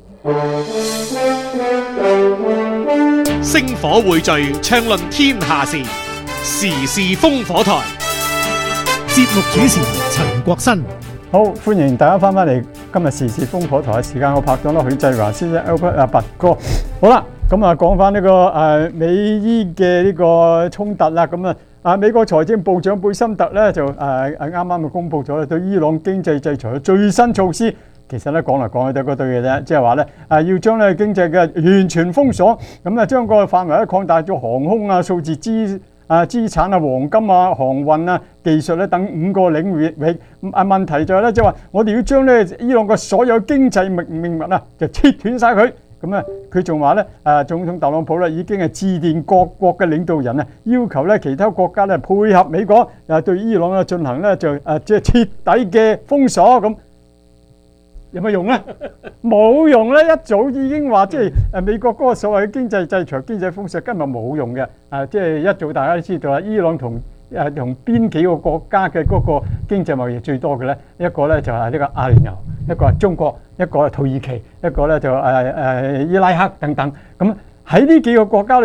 星火匯聚，暢論天下事，時事風火台。節目主持陳國新。 好，歡迎大家翻返嚟今日時事風火台嘅時間，我拍檔啦許繼華先生 Albert 阿拔哥。好啦，咁啊講翻呢個誒美伊嘅呢個衝突啦，咁啊啊美國財政部長貝森特咧就誒誒啱啱就公布咗對伊朗經濟制裁嘅最新措施。其實咧講嚟講去都係嗰堆嘅啫，即係話咧啊要將咧經濟嘅完全封鎖，咁啊將個範圍咧擴大咗航空啊、數字資啊資產啊、黃金啊、航運啊、技術咧等五個領域域。啊問題就係咧，即係話我哋要將咧伊朗嘅所有經濟命命脈啊就切斷晒佢。咁啊佢仲話咧啊總統特朗普咧已經係致電各國嘅領導人啊，要求咧其他國家咧配合美國啊對伊朗啊進行咧就啊即係徹底嘅封鎖咁。有乜用咧？冇用咧！一早已經話即係誒美國嗰個所謂嘅經濟制裁、經濟封鎖，根本冇用嘅。啊，即係一早大家都知道啊，伊朗同誒同邊幾個國家嘅嗰個經濟貿易最多嘅咧？一個咧就係呢個阿聯酋，一個係中國，一個係土耳其，一個咧就誒誒伊拉克等等。咁喺呢幾個國家裏邊，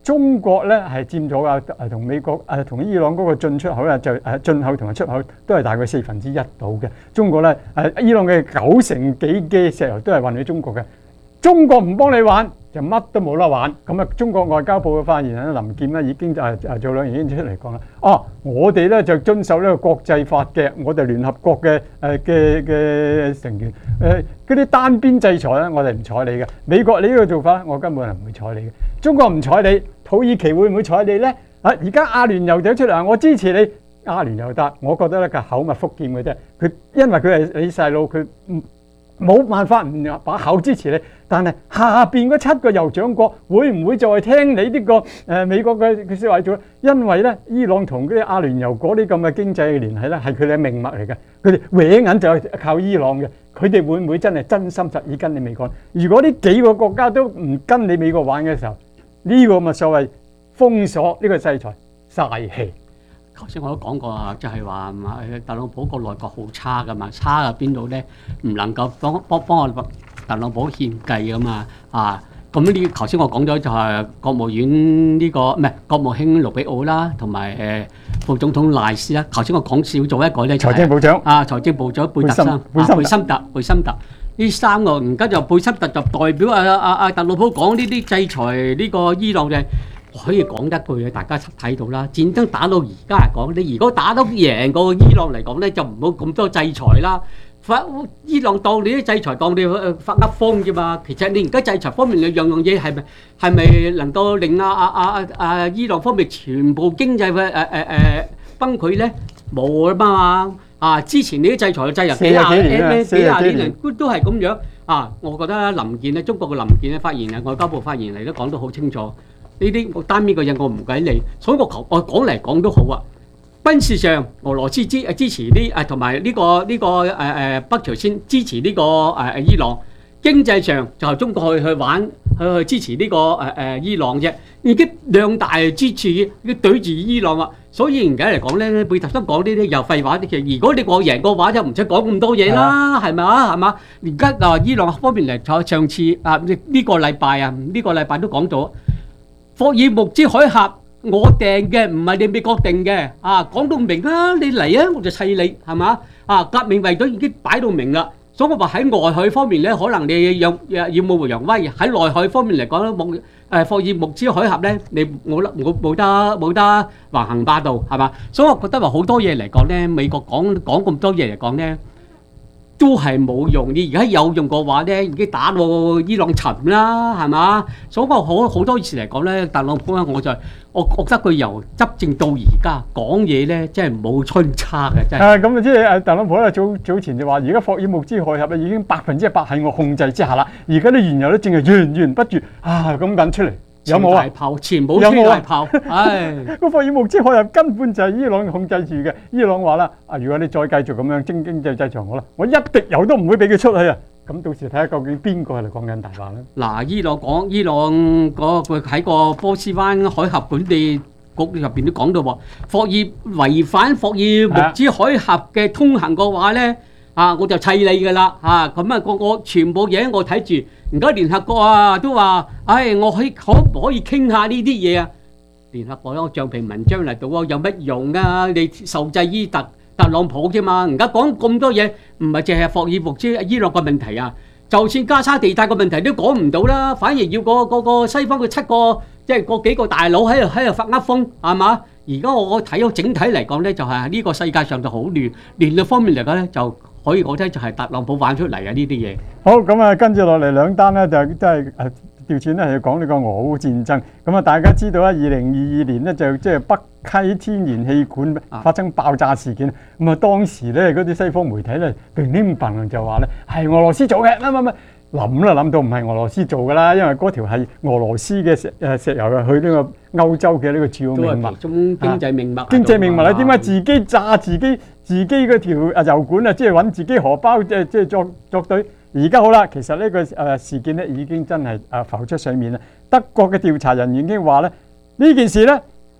中國咧係佔咗啊誒同美國誒同伊朗嗰個進出口咧就誒進口同埋出口都係大概四分之一到嘅。中國咧誒伊朗嘅九成幾嘅石油都係運去中國嘅。中國唔幫你玩就乜都冇得玩。咁啊，中國外交部嘅發言人林健咧已經誒誒早兩年已經出嚟講啦。哦，我哋咧就遵守呢個國際法嘅，我哋聯合國嘅誒嘅嘅成員誒嗰啲單邊制裁咧，我哋唔睬你嘅。美國你呢個做法，我根本係唔會睬你嘅。中國唔睬你，土耳其會唔會睬你咧？啊，而家阿聯酋走出嚟，我支持你，阿聯酋得，我覺得咧佢口蜜腹劍嘅啫。佢因為佢係你細路，佢唔冇辦法唔把口支持你。但係下邊嗰七個酋長國會唔會再聽你呢、這個誒、呃、美國嘅嘅説話做？因為咧，伊朗同嗰啲阿聯酋嗰啲咁嘅經濟嘅聯繫咧，係佢哋嘅命脈嚟嘅。佢哋搲銀就係靠伊朗嘅。佢哋會唔會真係真心實意跟你美國？如果呢幾個國家都唔跟你美國玩嘅時候，呢、這個咪所謂封鎖呢、這個制裁嘥氣。 頭先我都講過啊，就係話特朗普個內閣好差噶嘛，差喺邊度咧？唔能夠幫幫幫我特朗普獻計噶嘛啊！咁呢頭先我講咗就係國務院呢、這個唔係國務卿盧比奧啦，同埋誒副總統賴斯啦。頭先我講少咗一個咧、就是，財政部長啊，財政部長貝特森、貝森特、貝森特呢三個，而家就貝森特就代表啊啊啊特朗普講呢啲制裁呢個伊朗嘅。可以講一句嘅，大家睇到啦。戰爭打到而家嚟講，你如果打得贏過伊朗嚟講咧，就唔好咁多制裁啦。法伊朗當你啲制裁當你發噏風啫嘛。其實你而家制裁方面嘅樣樣嘢係咪係咪能夠令啊啊啊啊伊朗方面全部經濟嘅誒誒誒崩潰咧？冇啊嘛啊！之前你啲制裁嘅制裁幾廿年幾廿年都都係咁樣啊！我覺得林健咧，中國嘅林健咧發言啊，外交部發言嚟都講得好清楚。呢啲我單邊嘅嘢我唔計你，所以我求我講嚟講都好啊。軍事上俄羅斯支支持呢誒同埋呢個呢個誒誒北朝鮮支持呢個誒誒伊朗，經濟上就係中國去去玩去去支持呢個誒誒伊朗啫，已經兩大支持已經對住伊朗啦。所以而家嚟講咧，貝特森講呢啲又廢話啲嘅。如果你我贏嘅話，就唔使講咁多嘢啦，係咪啊？係嘛？而家啊伊朗方面嚟坐上次啊呢呢個禮拜啊呢個禮拜都講咗。霍爾木茲海峽我訂嘅，唔係你美國定嘅啊！講到明啦，你嚟啊，我就砌你，係嘛啊？革命衛隊已經擺到明啦，所以我話喺外海方面咧，可能你有要冒無揚威；喺內海方面嚟講咧，木誒霍爾木茲海峽咧，你冇得冇冇得冇得橫行霸道，係嘛？所以我覺得話好多嘢嚟講咧，美國講講咁多嘢嚟講咧。都係冇用，你而家有用嘅話咧，已經打到伊朗沉啦，係嘛？所以我好好多時嚟講咧，特朗普咧，我就我覺得佢由執政到而家講嘢咧，真係冇春差嘅，真係。啊， 咁啊，即係誒特朗普咧早早前就話，而家霍爾木茲海峽咧已經百分之一百喺我控制之下啦，而家啲原油咧淨係源源不絕啊咁緊出嚟。有冇啊？炮全部穿大炮，唉！個霍爾木茲海峽根本就係伊朗控制住嘅。伊朗話啦：啊，如果你再繼續咁樣經經濟制裁我啦，我一滴油都唔會俾佢出去啊！咁到時睇下究竟邊個係嚟講緊大話咧？嗱，伊朗講伊朗嗰個喺個波斯灣海峽管理局入邊都講到喎，霍爾違反霍爾木茲海峽嘅通行嘅話咧，啊，我就砌你㗎啦！啊，咁啊，我我全部嘢我睇住。而家聯合國啊都話，唉、哎，我可以可唔可以傾下呢啲嘢啊？聯合國有橡皮文章嚟到啊，有乜用啊？你受制於特特朗普啫嘛。而家講咁多嘢，唔係淨係霍爾木茲伊朗嘅問題啊，就算加沙地帶嘅問題都講唔到啦，反而要個個個西方嘅七個即係嗰幾個大佬喺度喺度發噏風，係嘛？而家我睇到整體嚟講咧，就係、是、呢個世界上就好亂，亂嘅方面嚟講咧就。可以講真就係特朗普玩出嚟啊！呢啲嘢好咁啊，跟住落嚟兩單咧就真係誒調轉咧，係要講呢個俄烏戰爭。咁啊，大家知道啦，二零二二年咧就即係北溪天然氣管發生爆炸事件。咁啊，當時咧嗰啲西方媒體咧乒乒乓乓就話咧係俄羅斯做嘅，乜乜乜諗啦諗到唔係俄羅斯做㗎啦，因為嗰條係俄羅斯嘅石誒石油啊，去呢個歐洲嘅呢個主要命脈，中經濟命脈。經濟命脈啊，點解自己炸自己？自己嗰條啊油管啊，即係揾自己荷包，即係即係作作對。而家好啦，其實呢個誒事件咧已經真係誒浮出水面啦。德國嘅調查人員已經話咧，呢件事咧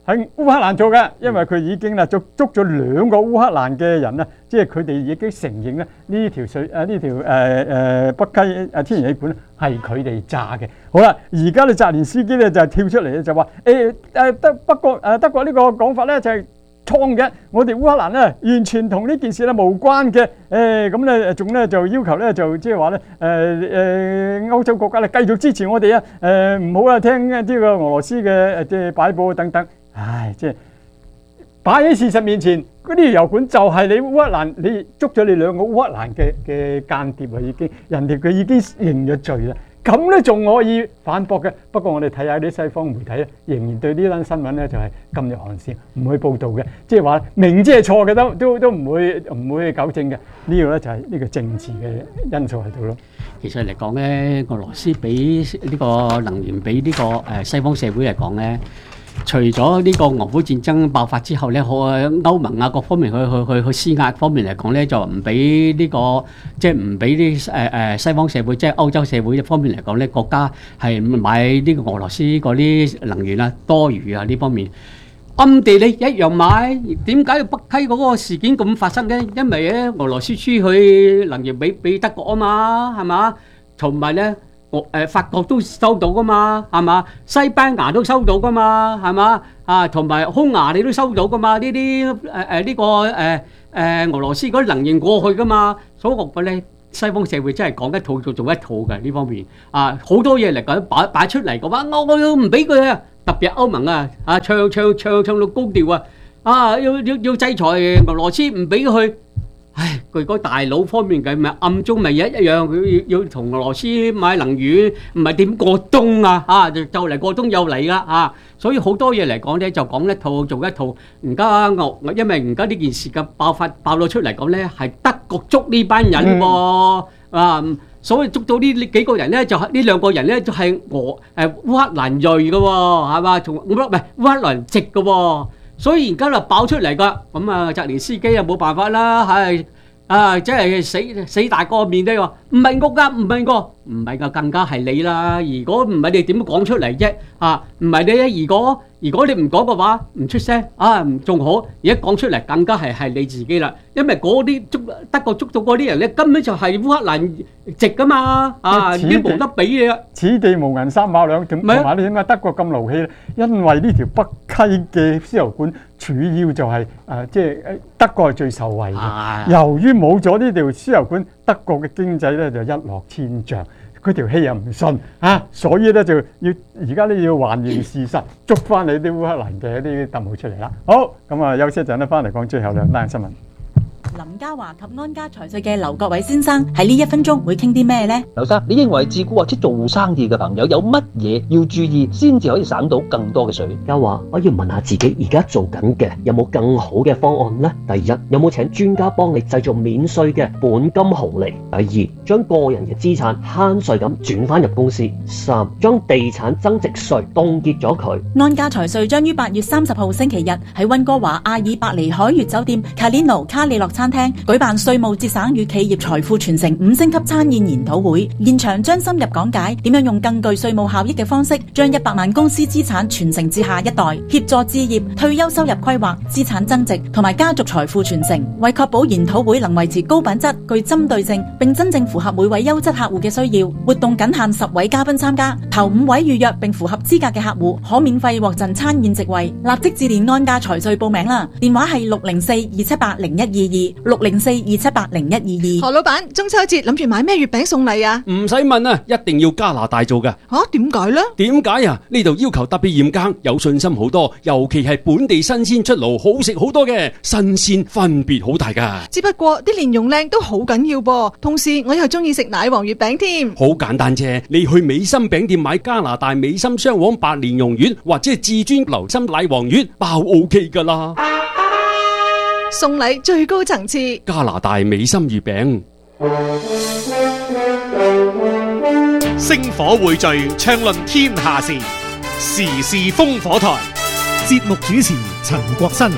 喺烏克蘭做嘅，因為佢已經啦捉捉咗兩個烏克蘭嘅人啦，即係佢哋已經承認咧呢條水誒呢條誒誒北溪誒天然氣管係佢哋炸嘅。好啦，而家咧澤連斯基咧就跳出嚟咧就話誒誒德不過誒德國呢個講法咧就係錯嘅，我哋烏克蘭咧完全同呢件事咧無關嘅。誒咁咧仲咧就要求咧就即係話咧誒誒歐洲國家咧繼續支持我哋啊，誒唔好啊聽呢個俄羅斯嘅誒即係擺佈等等。唉，即係擺喺事實面前，嗰啲油管就係你烏克蘭，你捉咗你兩個烏克蘭嘅嘅間諜啊，已經人哋佢已經認咗罪啦。咁咧仲可以反駁嘅，不過我哋睇下啲西方媒體咧，仍然對呢單新聞咧就係噤若寒蟬，唔去報導嘅，即係話明知係錯嘅都都都唔會唔會去糾正嘅。呢個咧就係呢個政治嘅因素喺度咯。 其實嚟講咧，俄羅斯俾呢個能源俾呢個誒西方社會嚟講咧。除咗呢個俄烏戰爭爆發之後咧，歐盟啊各方面去去去去施壓方面嚟講咧，就唔俾呢個即係唔俾啲誒誒西方社會，即係歐洲社會方面嚟講咧，國家係買呢個俄羅斯嗰啲能源啊多餘啊呢方面，暗地你一樣買。點解北溪嗰個事件咁發生嘅？因為咧俄羅斯輸去能源俾俾德國啊嘛，係嘛？同埋咧。誒法國都收到噶嘛，係嘛？西班牙都收到噶嘛，係嘛？啊，同埋匈牙利都收到噶嘛？呢啲誒誒呢個誒誒、呃、俄羅斯嗰啲能源過去噶嘛，所以我覺得咧西方社會真係講一套做做一套嘅呢方面啊，好多嘢嚟講擺擺出嚟嘅話，我我要唔俾佢啊，特別歐盟啊啊唱唱唱唱到高調啊，啊要要要制裁俄羅斯，唔俾佢。唉，佢嗰大佬方面嘅咪暗中咪一一樣，佢要要同俄羅斯買能源，唔係點過冬啊？啊，就就嚟過冬又嚟啦啊！所以好多嘢嚟講咧，就講一套做一套。而家俄，因為而家呢件事嘅爆發爆咗出嚟講咧，係德國捉呢班人喎啊！所以捉到呢呢幾個人咧，就係呢兩個人咧，就係俄誒烏克蘭裔嘅喎，係嘛？同唔係烏克蘭籍嘅喎。所以而家就爆出嚟噶，咁啊澤連斯基啊冇辦法啦，係啊即係死死大個面都話唔係我噶，唔係我，唔係噶，更加係你啦。如果唔係你點講出嚟啫？啊，唔係你咧，如果如果你唔講嘅話，唔出聲啊，仲好。而家講出嚟更加係係你自己啦，因為嗰啲捉德國捉到嗰啲人咧，根本就係烏克蘭籍噶嘛，啊已經冇得比嘅。 此地無銀三百兩，同埋你點解德國咁勞氣咧？因為呢條北溪嘅輸油管主要就係誒，即係德國係最受惠嘅。由於冇咗呢條輸油管，德國嘅經濟咧就一落千丈。佢條氣又唔順啊，所以咧就要而家咧要還原事實，捉翻你啲烏克蘭嘅啲特務出嚟啦。好，咁啊休息一陣咧，翻嚟講最後兩單新聞。 林嘉華及安家財稅嘅劉國偉先生喺呢一分鐘會傾啲咩呢？ 劉生，你認為自雇或者做生意嘅朋友有乜嘢要注意，先至可以省到更多嘅稅？ 嘉華，我要問下自己而家做緊嘅有冇更好嘅方案呢？第一，有冇請專家幫你製造免稅嘅本金紅利？第二，將個人嘅資產慳稅咁轉翻入公司？三，將地產增值稅凍結咗佢。 安家財稅將於八月三十號星期日喺溫哥華阿爾伯尼海悅酒店卡列諾卡里諾餐廳舉辦稅務節省與企業財富傳承五星級餐宴研討會，現場將深入講解點樣用更具稅務效益嘅方式，將一百萬公司資產傳承至下一代，協助置業、退休收入規劃、資產增值同埋家族財富傳承。為確保研討會能維持高品質、具針對性，並真正符合每位優質客戶嘅需要，活動僅限十位嘉賓參加，頭五位預約並符合資格嘅客戶可免費獲贈餐宴席位。立即致電安家財稅報名啦，電話係六零四二七八零一二二六零四二七八零一二二。 何老闆，中秋節諗住買咩月餅送禮啊？ 唔使問啊，一定要加拿大做㗎。 吓，點解呢？ 點解啊？呢度要求特別嚴格，有信心好多，尤其係本地新鮮出爐，好食好多嘅，新鮮分別好大噶。 只不過啲蓮蓉靚都好緊要噃，同時我又中意食奶黃月餅添。 好簡單啫，你去美心餅店買加拿大美心雙黃白蓮蓉月，或者係至尊流心奶黃月，包 OK 噶啦。 送禮最高層次， 加拿大美心月餅。 星火匯聚，暢論天下事，時事烽火台。節目主持陳國新。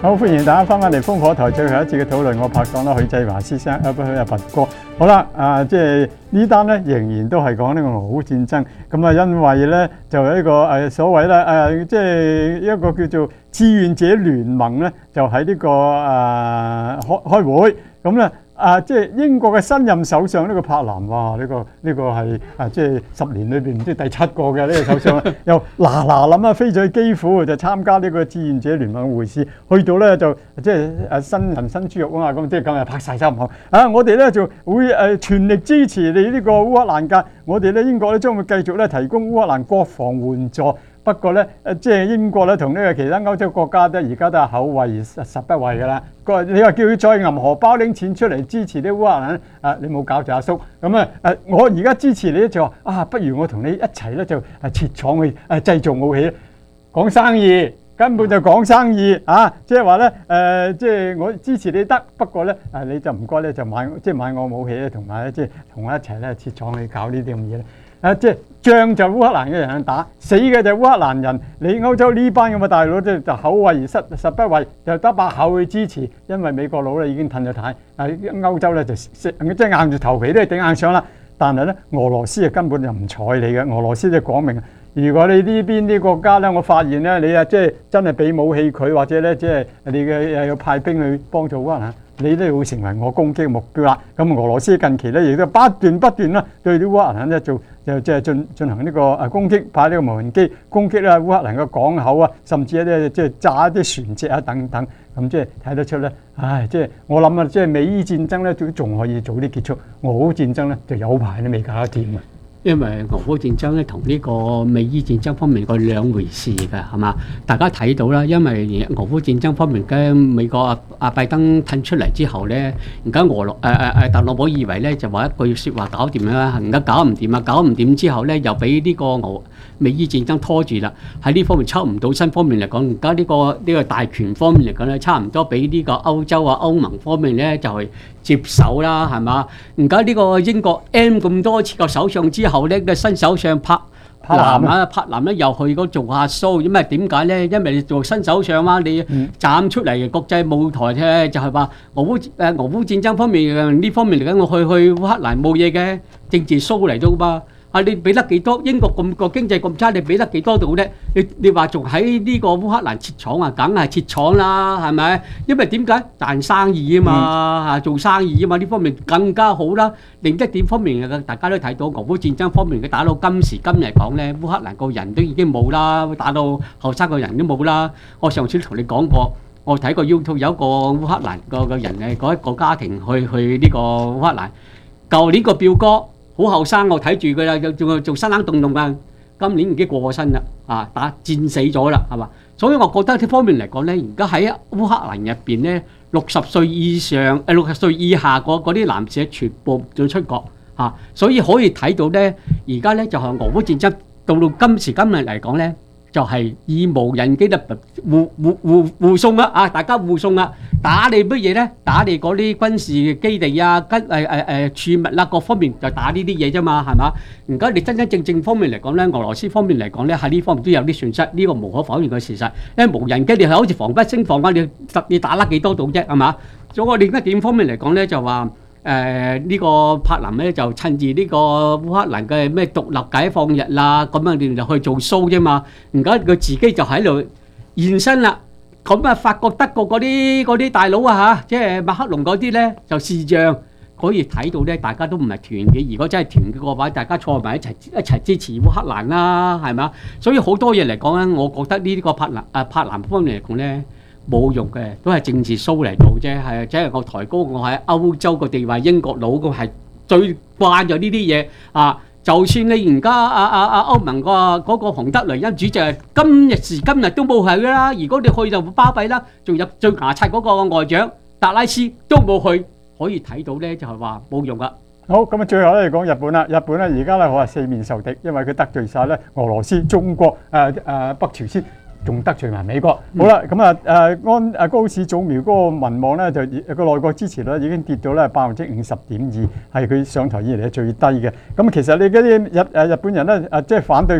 好，歡迎大家翻返嚟烽火台最後一節嘅討論。我拍檔啦，許濟華先生，啊不，阿拔哥。好啦，啊即係呢單咧，仍然都係講呢個俄烏戰爭。咁啊，因為咧就有一個誒所謂咧誒，即係一個叫做志願者聯盟咧，就喺呢個誒開開會。咁咧。啊！即係英國嘅新任首相呢個柏蘭，哇！呢、這個呢、這個係啊，即係十年裏邊唔知第七個嘅呢、這個首相，又嗱嗱諗啊飛咗去基輔就參加呢個志願者聯盟會試，去到咧就即係誒新人新豬肉啊嘛，咁即係今日拍晒心口啊！我哋咧就會誒全力支持你呢個烏克蘭嘅，我哋咧英國咧將會繼續咧提供烏克蘭國防援助。不過咧，誒即係英國咧，同呢個其他歐洲國家咧，而家都係口惠而實實不惠㗎啦。個你話叫佢再銀荷包拎錢出嚟支持啲烏克蘭，啊你冇搞就阿叔。咁啊誒，我而家支持你咧就話啊，不如我同你一齊咧就誒設廠去誒製造武器，講生意根本就講生意啊！即係話咧誒，即係我支持你得，不過咧誒你就唔該咧就買即係買我武器咧，同埋咧即係同我一齊咧設廠去搞呢啲咁嘢咧。啊！即係仗就烏克蘭嘅人打，死嘅就烏克蘭人。你歐洲呢班咁嘅大佬即係就口惠而實實不惠，就得把口去支持，因為美國佬咧已經褪咗軚，啊歐洲咧就即係硬住頭皮都係頂硬上啦。但係咧俄羅斯啊根本就唔睬你嘅，俄羅斯就講明，如果你呢邊啲國家咧，我發現咧你啊即係真係俾武器佢，或者咧即係你嘅又要派兵去幫助烏克蘭，你都會成為我攻擊目標啦。咁俄羅斯近期咧亦都不斷不斷啦對啲烏克蘭咧做。就即係進進行呢個誒攻擊，派呢個無人機攻擊啦烏克蘭嘅港口啊，甚至一啲即係炸一啲船隻啊等等，咁即係睇得出咧，唉，即係我諗啊，即係美伊戰爭咧都仲可以早啲結束，俄烏戰爭咧就有排都未搞得掂啊！ 因為俄烏戰爭咧同呢個美伊戰爭方面個兩回事嘅，係嘛？大家睇到啦，因為俄烏戰爭方面嘅美國阿阿拜登褪出嚟之後咧，而家俄羅誒誒誒特朗普以為咧就話一句説話搞掂啦，而家搞唔掂啊！搞唔掂之後咧，又俾呢個俄美伊戰爭拖住啦。喺呢方面抽唔到身方面嚟講，而家呢個呢、呢個大權方面嚟講咧，差唔多俾呢個歐洲啊歐盟方面咧就係、是、接手啦，係嘛？而家呢個英國 M 咁多次個首相之後。後咧嘅新首相柏南啊，柏南咧又去嗰做下 show，因為點解咧？因為你做新首相嘛，你站出嚟國際舞台啫，就係話俄烏誒俄烏戰爭方面呢方面嚟緊，我去去烏克蘭冇嘢嘅政治 show 嚟到嘛。啊！你俾得幾多？英國咁個經濟咁差，你俾得幾多度咧？你你話仲喺呢個烏克蘭設廠啊？梗係設廠啦，係咪？因為點解賺生意啊嘛，嚇做生意啊嘛，呢方面更加好啦。另一點方面嘅，大家都睇到俄烏戰爭方面嘅打到今時今日講咧，烏克蘭個人都已經冇啦，打到後生個人都冇啦。我上次同你講過，我睇過 YouTube 有一個烏克蘭個個人嘅嗰一個家庭去去呢個烏克蘭，舊年個表哥。好後生，我睇住佢啦，仲仲生冷凍凍㗎。今年已經過咗身啦，啊打戰死咗啦，係嘛？所以我覺得呢方面嚟講咧，而家喺烏克蘭入邊咧，六十歲以上誒六十歲以下嗰啲男士全部都出國嚇、啊，所以可以睇到咧，而家咧就係、是、俄烏戰爭到到今時今日嚟講咧。就係以無人機嘅護護護護送啊！啊，大家護送啊！打你乜嘢咧？打你嗰啲軍事基地啊、跟誒誒誒儲物啦，各方面就打呢啲嘢啫嘛，係嘛？而家你真真正正方面嚟講咧，俄羅斯方面嚟講咧，喺呢方面都有啲損失，呢個無可否認嘅事實。因為無人機你係好似防不勝防啊，你特你打得幾多度啫，係嘛？所以我另一點方面嚟講咧，就話。誒、呃這個、呢個柏林咧就趁住呢個烏克蘭嘅咩獨立解放日啦，咁樣你就去做 show 啫嘛。而家佢自己就喺度現身啦。咁啊，法國、德國嗰啲嗰啲大佬啊嚇，即係馬克龍嗰啲咧就視像可以睇到咧，大家都唔係團結。如果真係團結嘅話，大家坐埋一齊一齊支持烏克蘭啦，係嘛？所以好多嘢嚟講咧，我覺得呢個柏林啊柏林方面嚟講咧。冇用嘅，都係政治 show 嚟到啫，係即係我抬高我喺歐洲個地位，英國佬個係最慣咗呢啲嘢啊！就算你而家啊啊啊歐盟個嗰個馮德萊恩主席今日時今日都冇去啦，如果你去就巴閉啦，仲有最牙刷嗰個外長達拉斯都冇去，可以睇到咧就係話冇用噶。 好，咁啊，最後咧講日本啦，日本咧而家咧我係四面受敵，因為佢得罪晒咧俄羅斯、中國、誒誒北朝鮮。仲得罪埋美國，好啦，咁啊誒安誒高市早苗嗰個民望咧就個內閣支持率已經跌到咧百分之五十點二，係佢上台以嚟最低嘅。咁其實你嗰啲日誒日本人咧誒即係反對佢咧，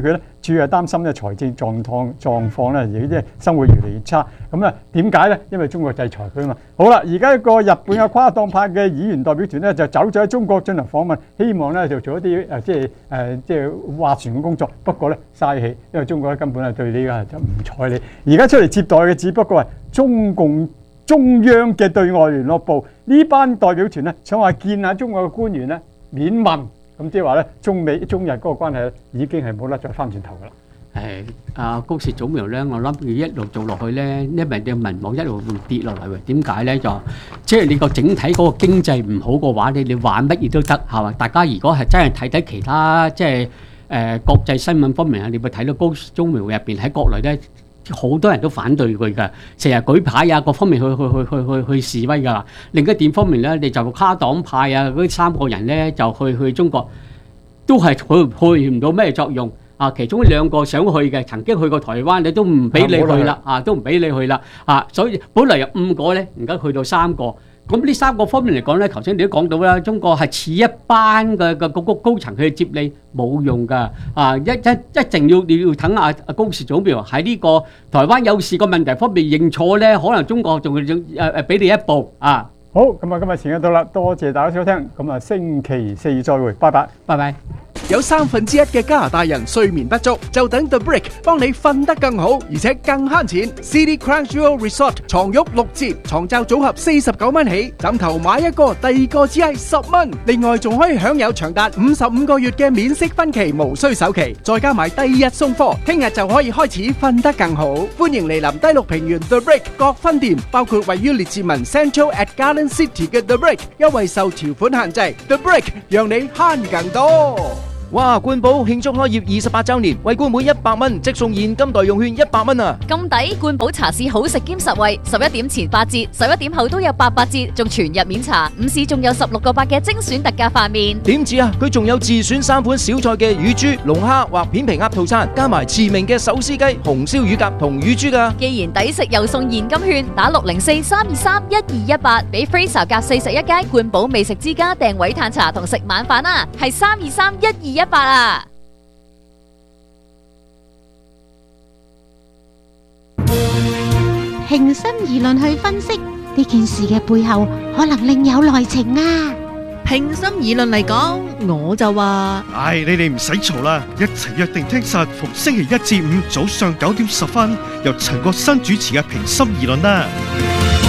主要係擔心咧財政狀況狀況咧，而啲生活越嚟越差。咁咧點解咧？因為中國制裁佢啊嘛。好啦，而家一個日本嘅跨黨派嘅議員代表團咧就走咗喺中國進行訪問，希望咧就做一啲誒、呃、即係誒、呃、即係斡旋嘅工作。不過咧嘥氣，因為中國咧根本係對呢個就唔睬你。而家出嚟接待嘅只不過係中共中央嘅對外聯絡部，呢班代表團咧想話見下中國嘅官員咧免問。咁即係話咧，中美中日嗰個關係咧，已經係冇得再翻轉頭噶啦。 誒，阿高市早苗咧，我諗佢一路做落去咧，因為啲民望一路會跌落嚟喎。點解咧？就即係你個整體嗰個經濟唔好嘅話，你你玩乜嘢都得係嘛？大家如果係真係睇睇其他即係誒國際新聞方面啊，你會睇到高市早苗入邊喺國內咧。好多人都反對佢㗎，成日舉牌啊，各方面去去去去去去示威㗎啦。另一點方面咧，你就跨黨派啊，嗰三個人咧就去去中國，都係去去唔到咩作用啊。其中兩個想去嘅，曾經去過台灣，你都唔俾你去啦，啊都唔俾你去啦，啊所以本來有五個咧，而家去到三個。咁呢三個方面嚟講咧，頭先你都講到啦，中國係似一班嘅嘅嗰個高層去接你冇用㗎，啊一一一定要你要等阿阿高市早苗喺呢個台灣有事個問題方面認錯咧，可能中國仲會誒誒俾你一步啊。 好，咁啊今日時間到啦，多謝大家收聽，咁啊星期四再會，拜拜， 拜拜。 有三分之一嘅加拿大人睡眠不足，就等 The Brick 幫你瞓得更好，而且更慳錢。City Crown Jewel Resort 床褥六折，床罩組合四十九蚊起，枕頭買一個，第二個只係十蚊。另外仲可以享有長達五十五個月嘅免息分期，無需首期，再加埋第二日送貨，聽日就可以開始瞓得更好。歡迎嚟臨低綠平原 The Brick 各分店，包括位於列治文 Central at Garden City 嘅 The Brick， 優惠受條款限制。The Brick 讓你慳更多。 哇！冠寶慶祝開業二十八週年，為冠每一百蚊即送現金代用券一百蚊啊！ 咁抵，冠寶茶市好食兼實惠，十一點前八折，十一點後都有八八折，仲全日免茶。午市仲有十六個八嘅精選特價飯麵。 點止啊！佢仲有自選三款小菜嘅乳豬、龍蝦或片皮鴨套餐，加埋馳名嘅手撕雞、紅燒乳鴿同乳豬㗎。 既然抵食又送現金券，打六零四三二三一二一八，俾 Fraser 夾四十一間冠寶美食之家訂位嘆茶同食晚飯啊！係三二三一二一八啊！ 平心而論去分析呢件事嘅背後，可能另有內情啊！ 平心而論嚟講，我就話： 唉，你哋唔使嘈啦，一齊約定聽實逢星期一至五早上九點十分，由陳國新主持嘅平心而論啦。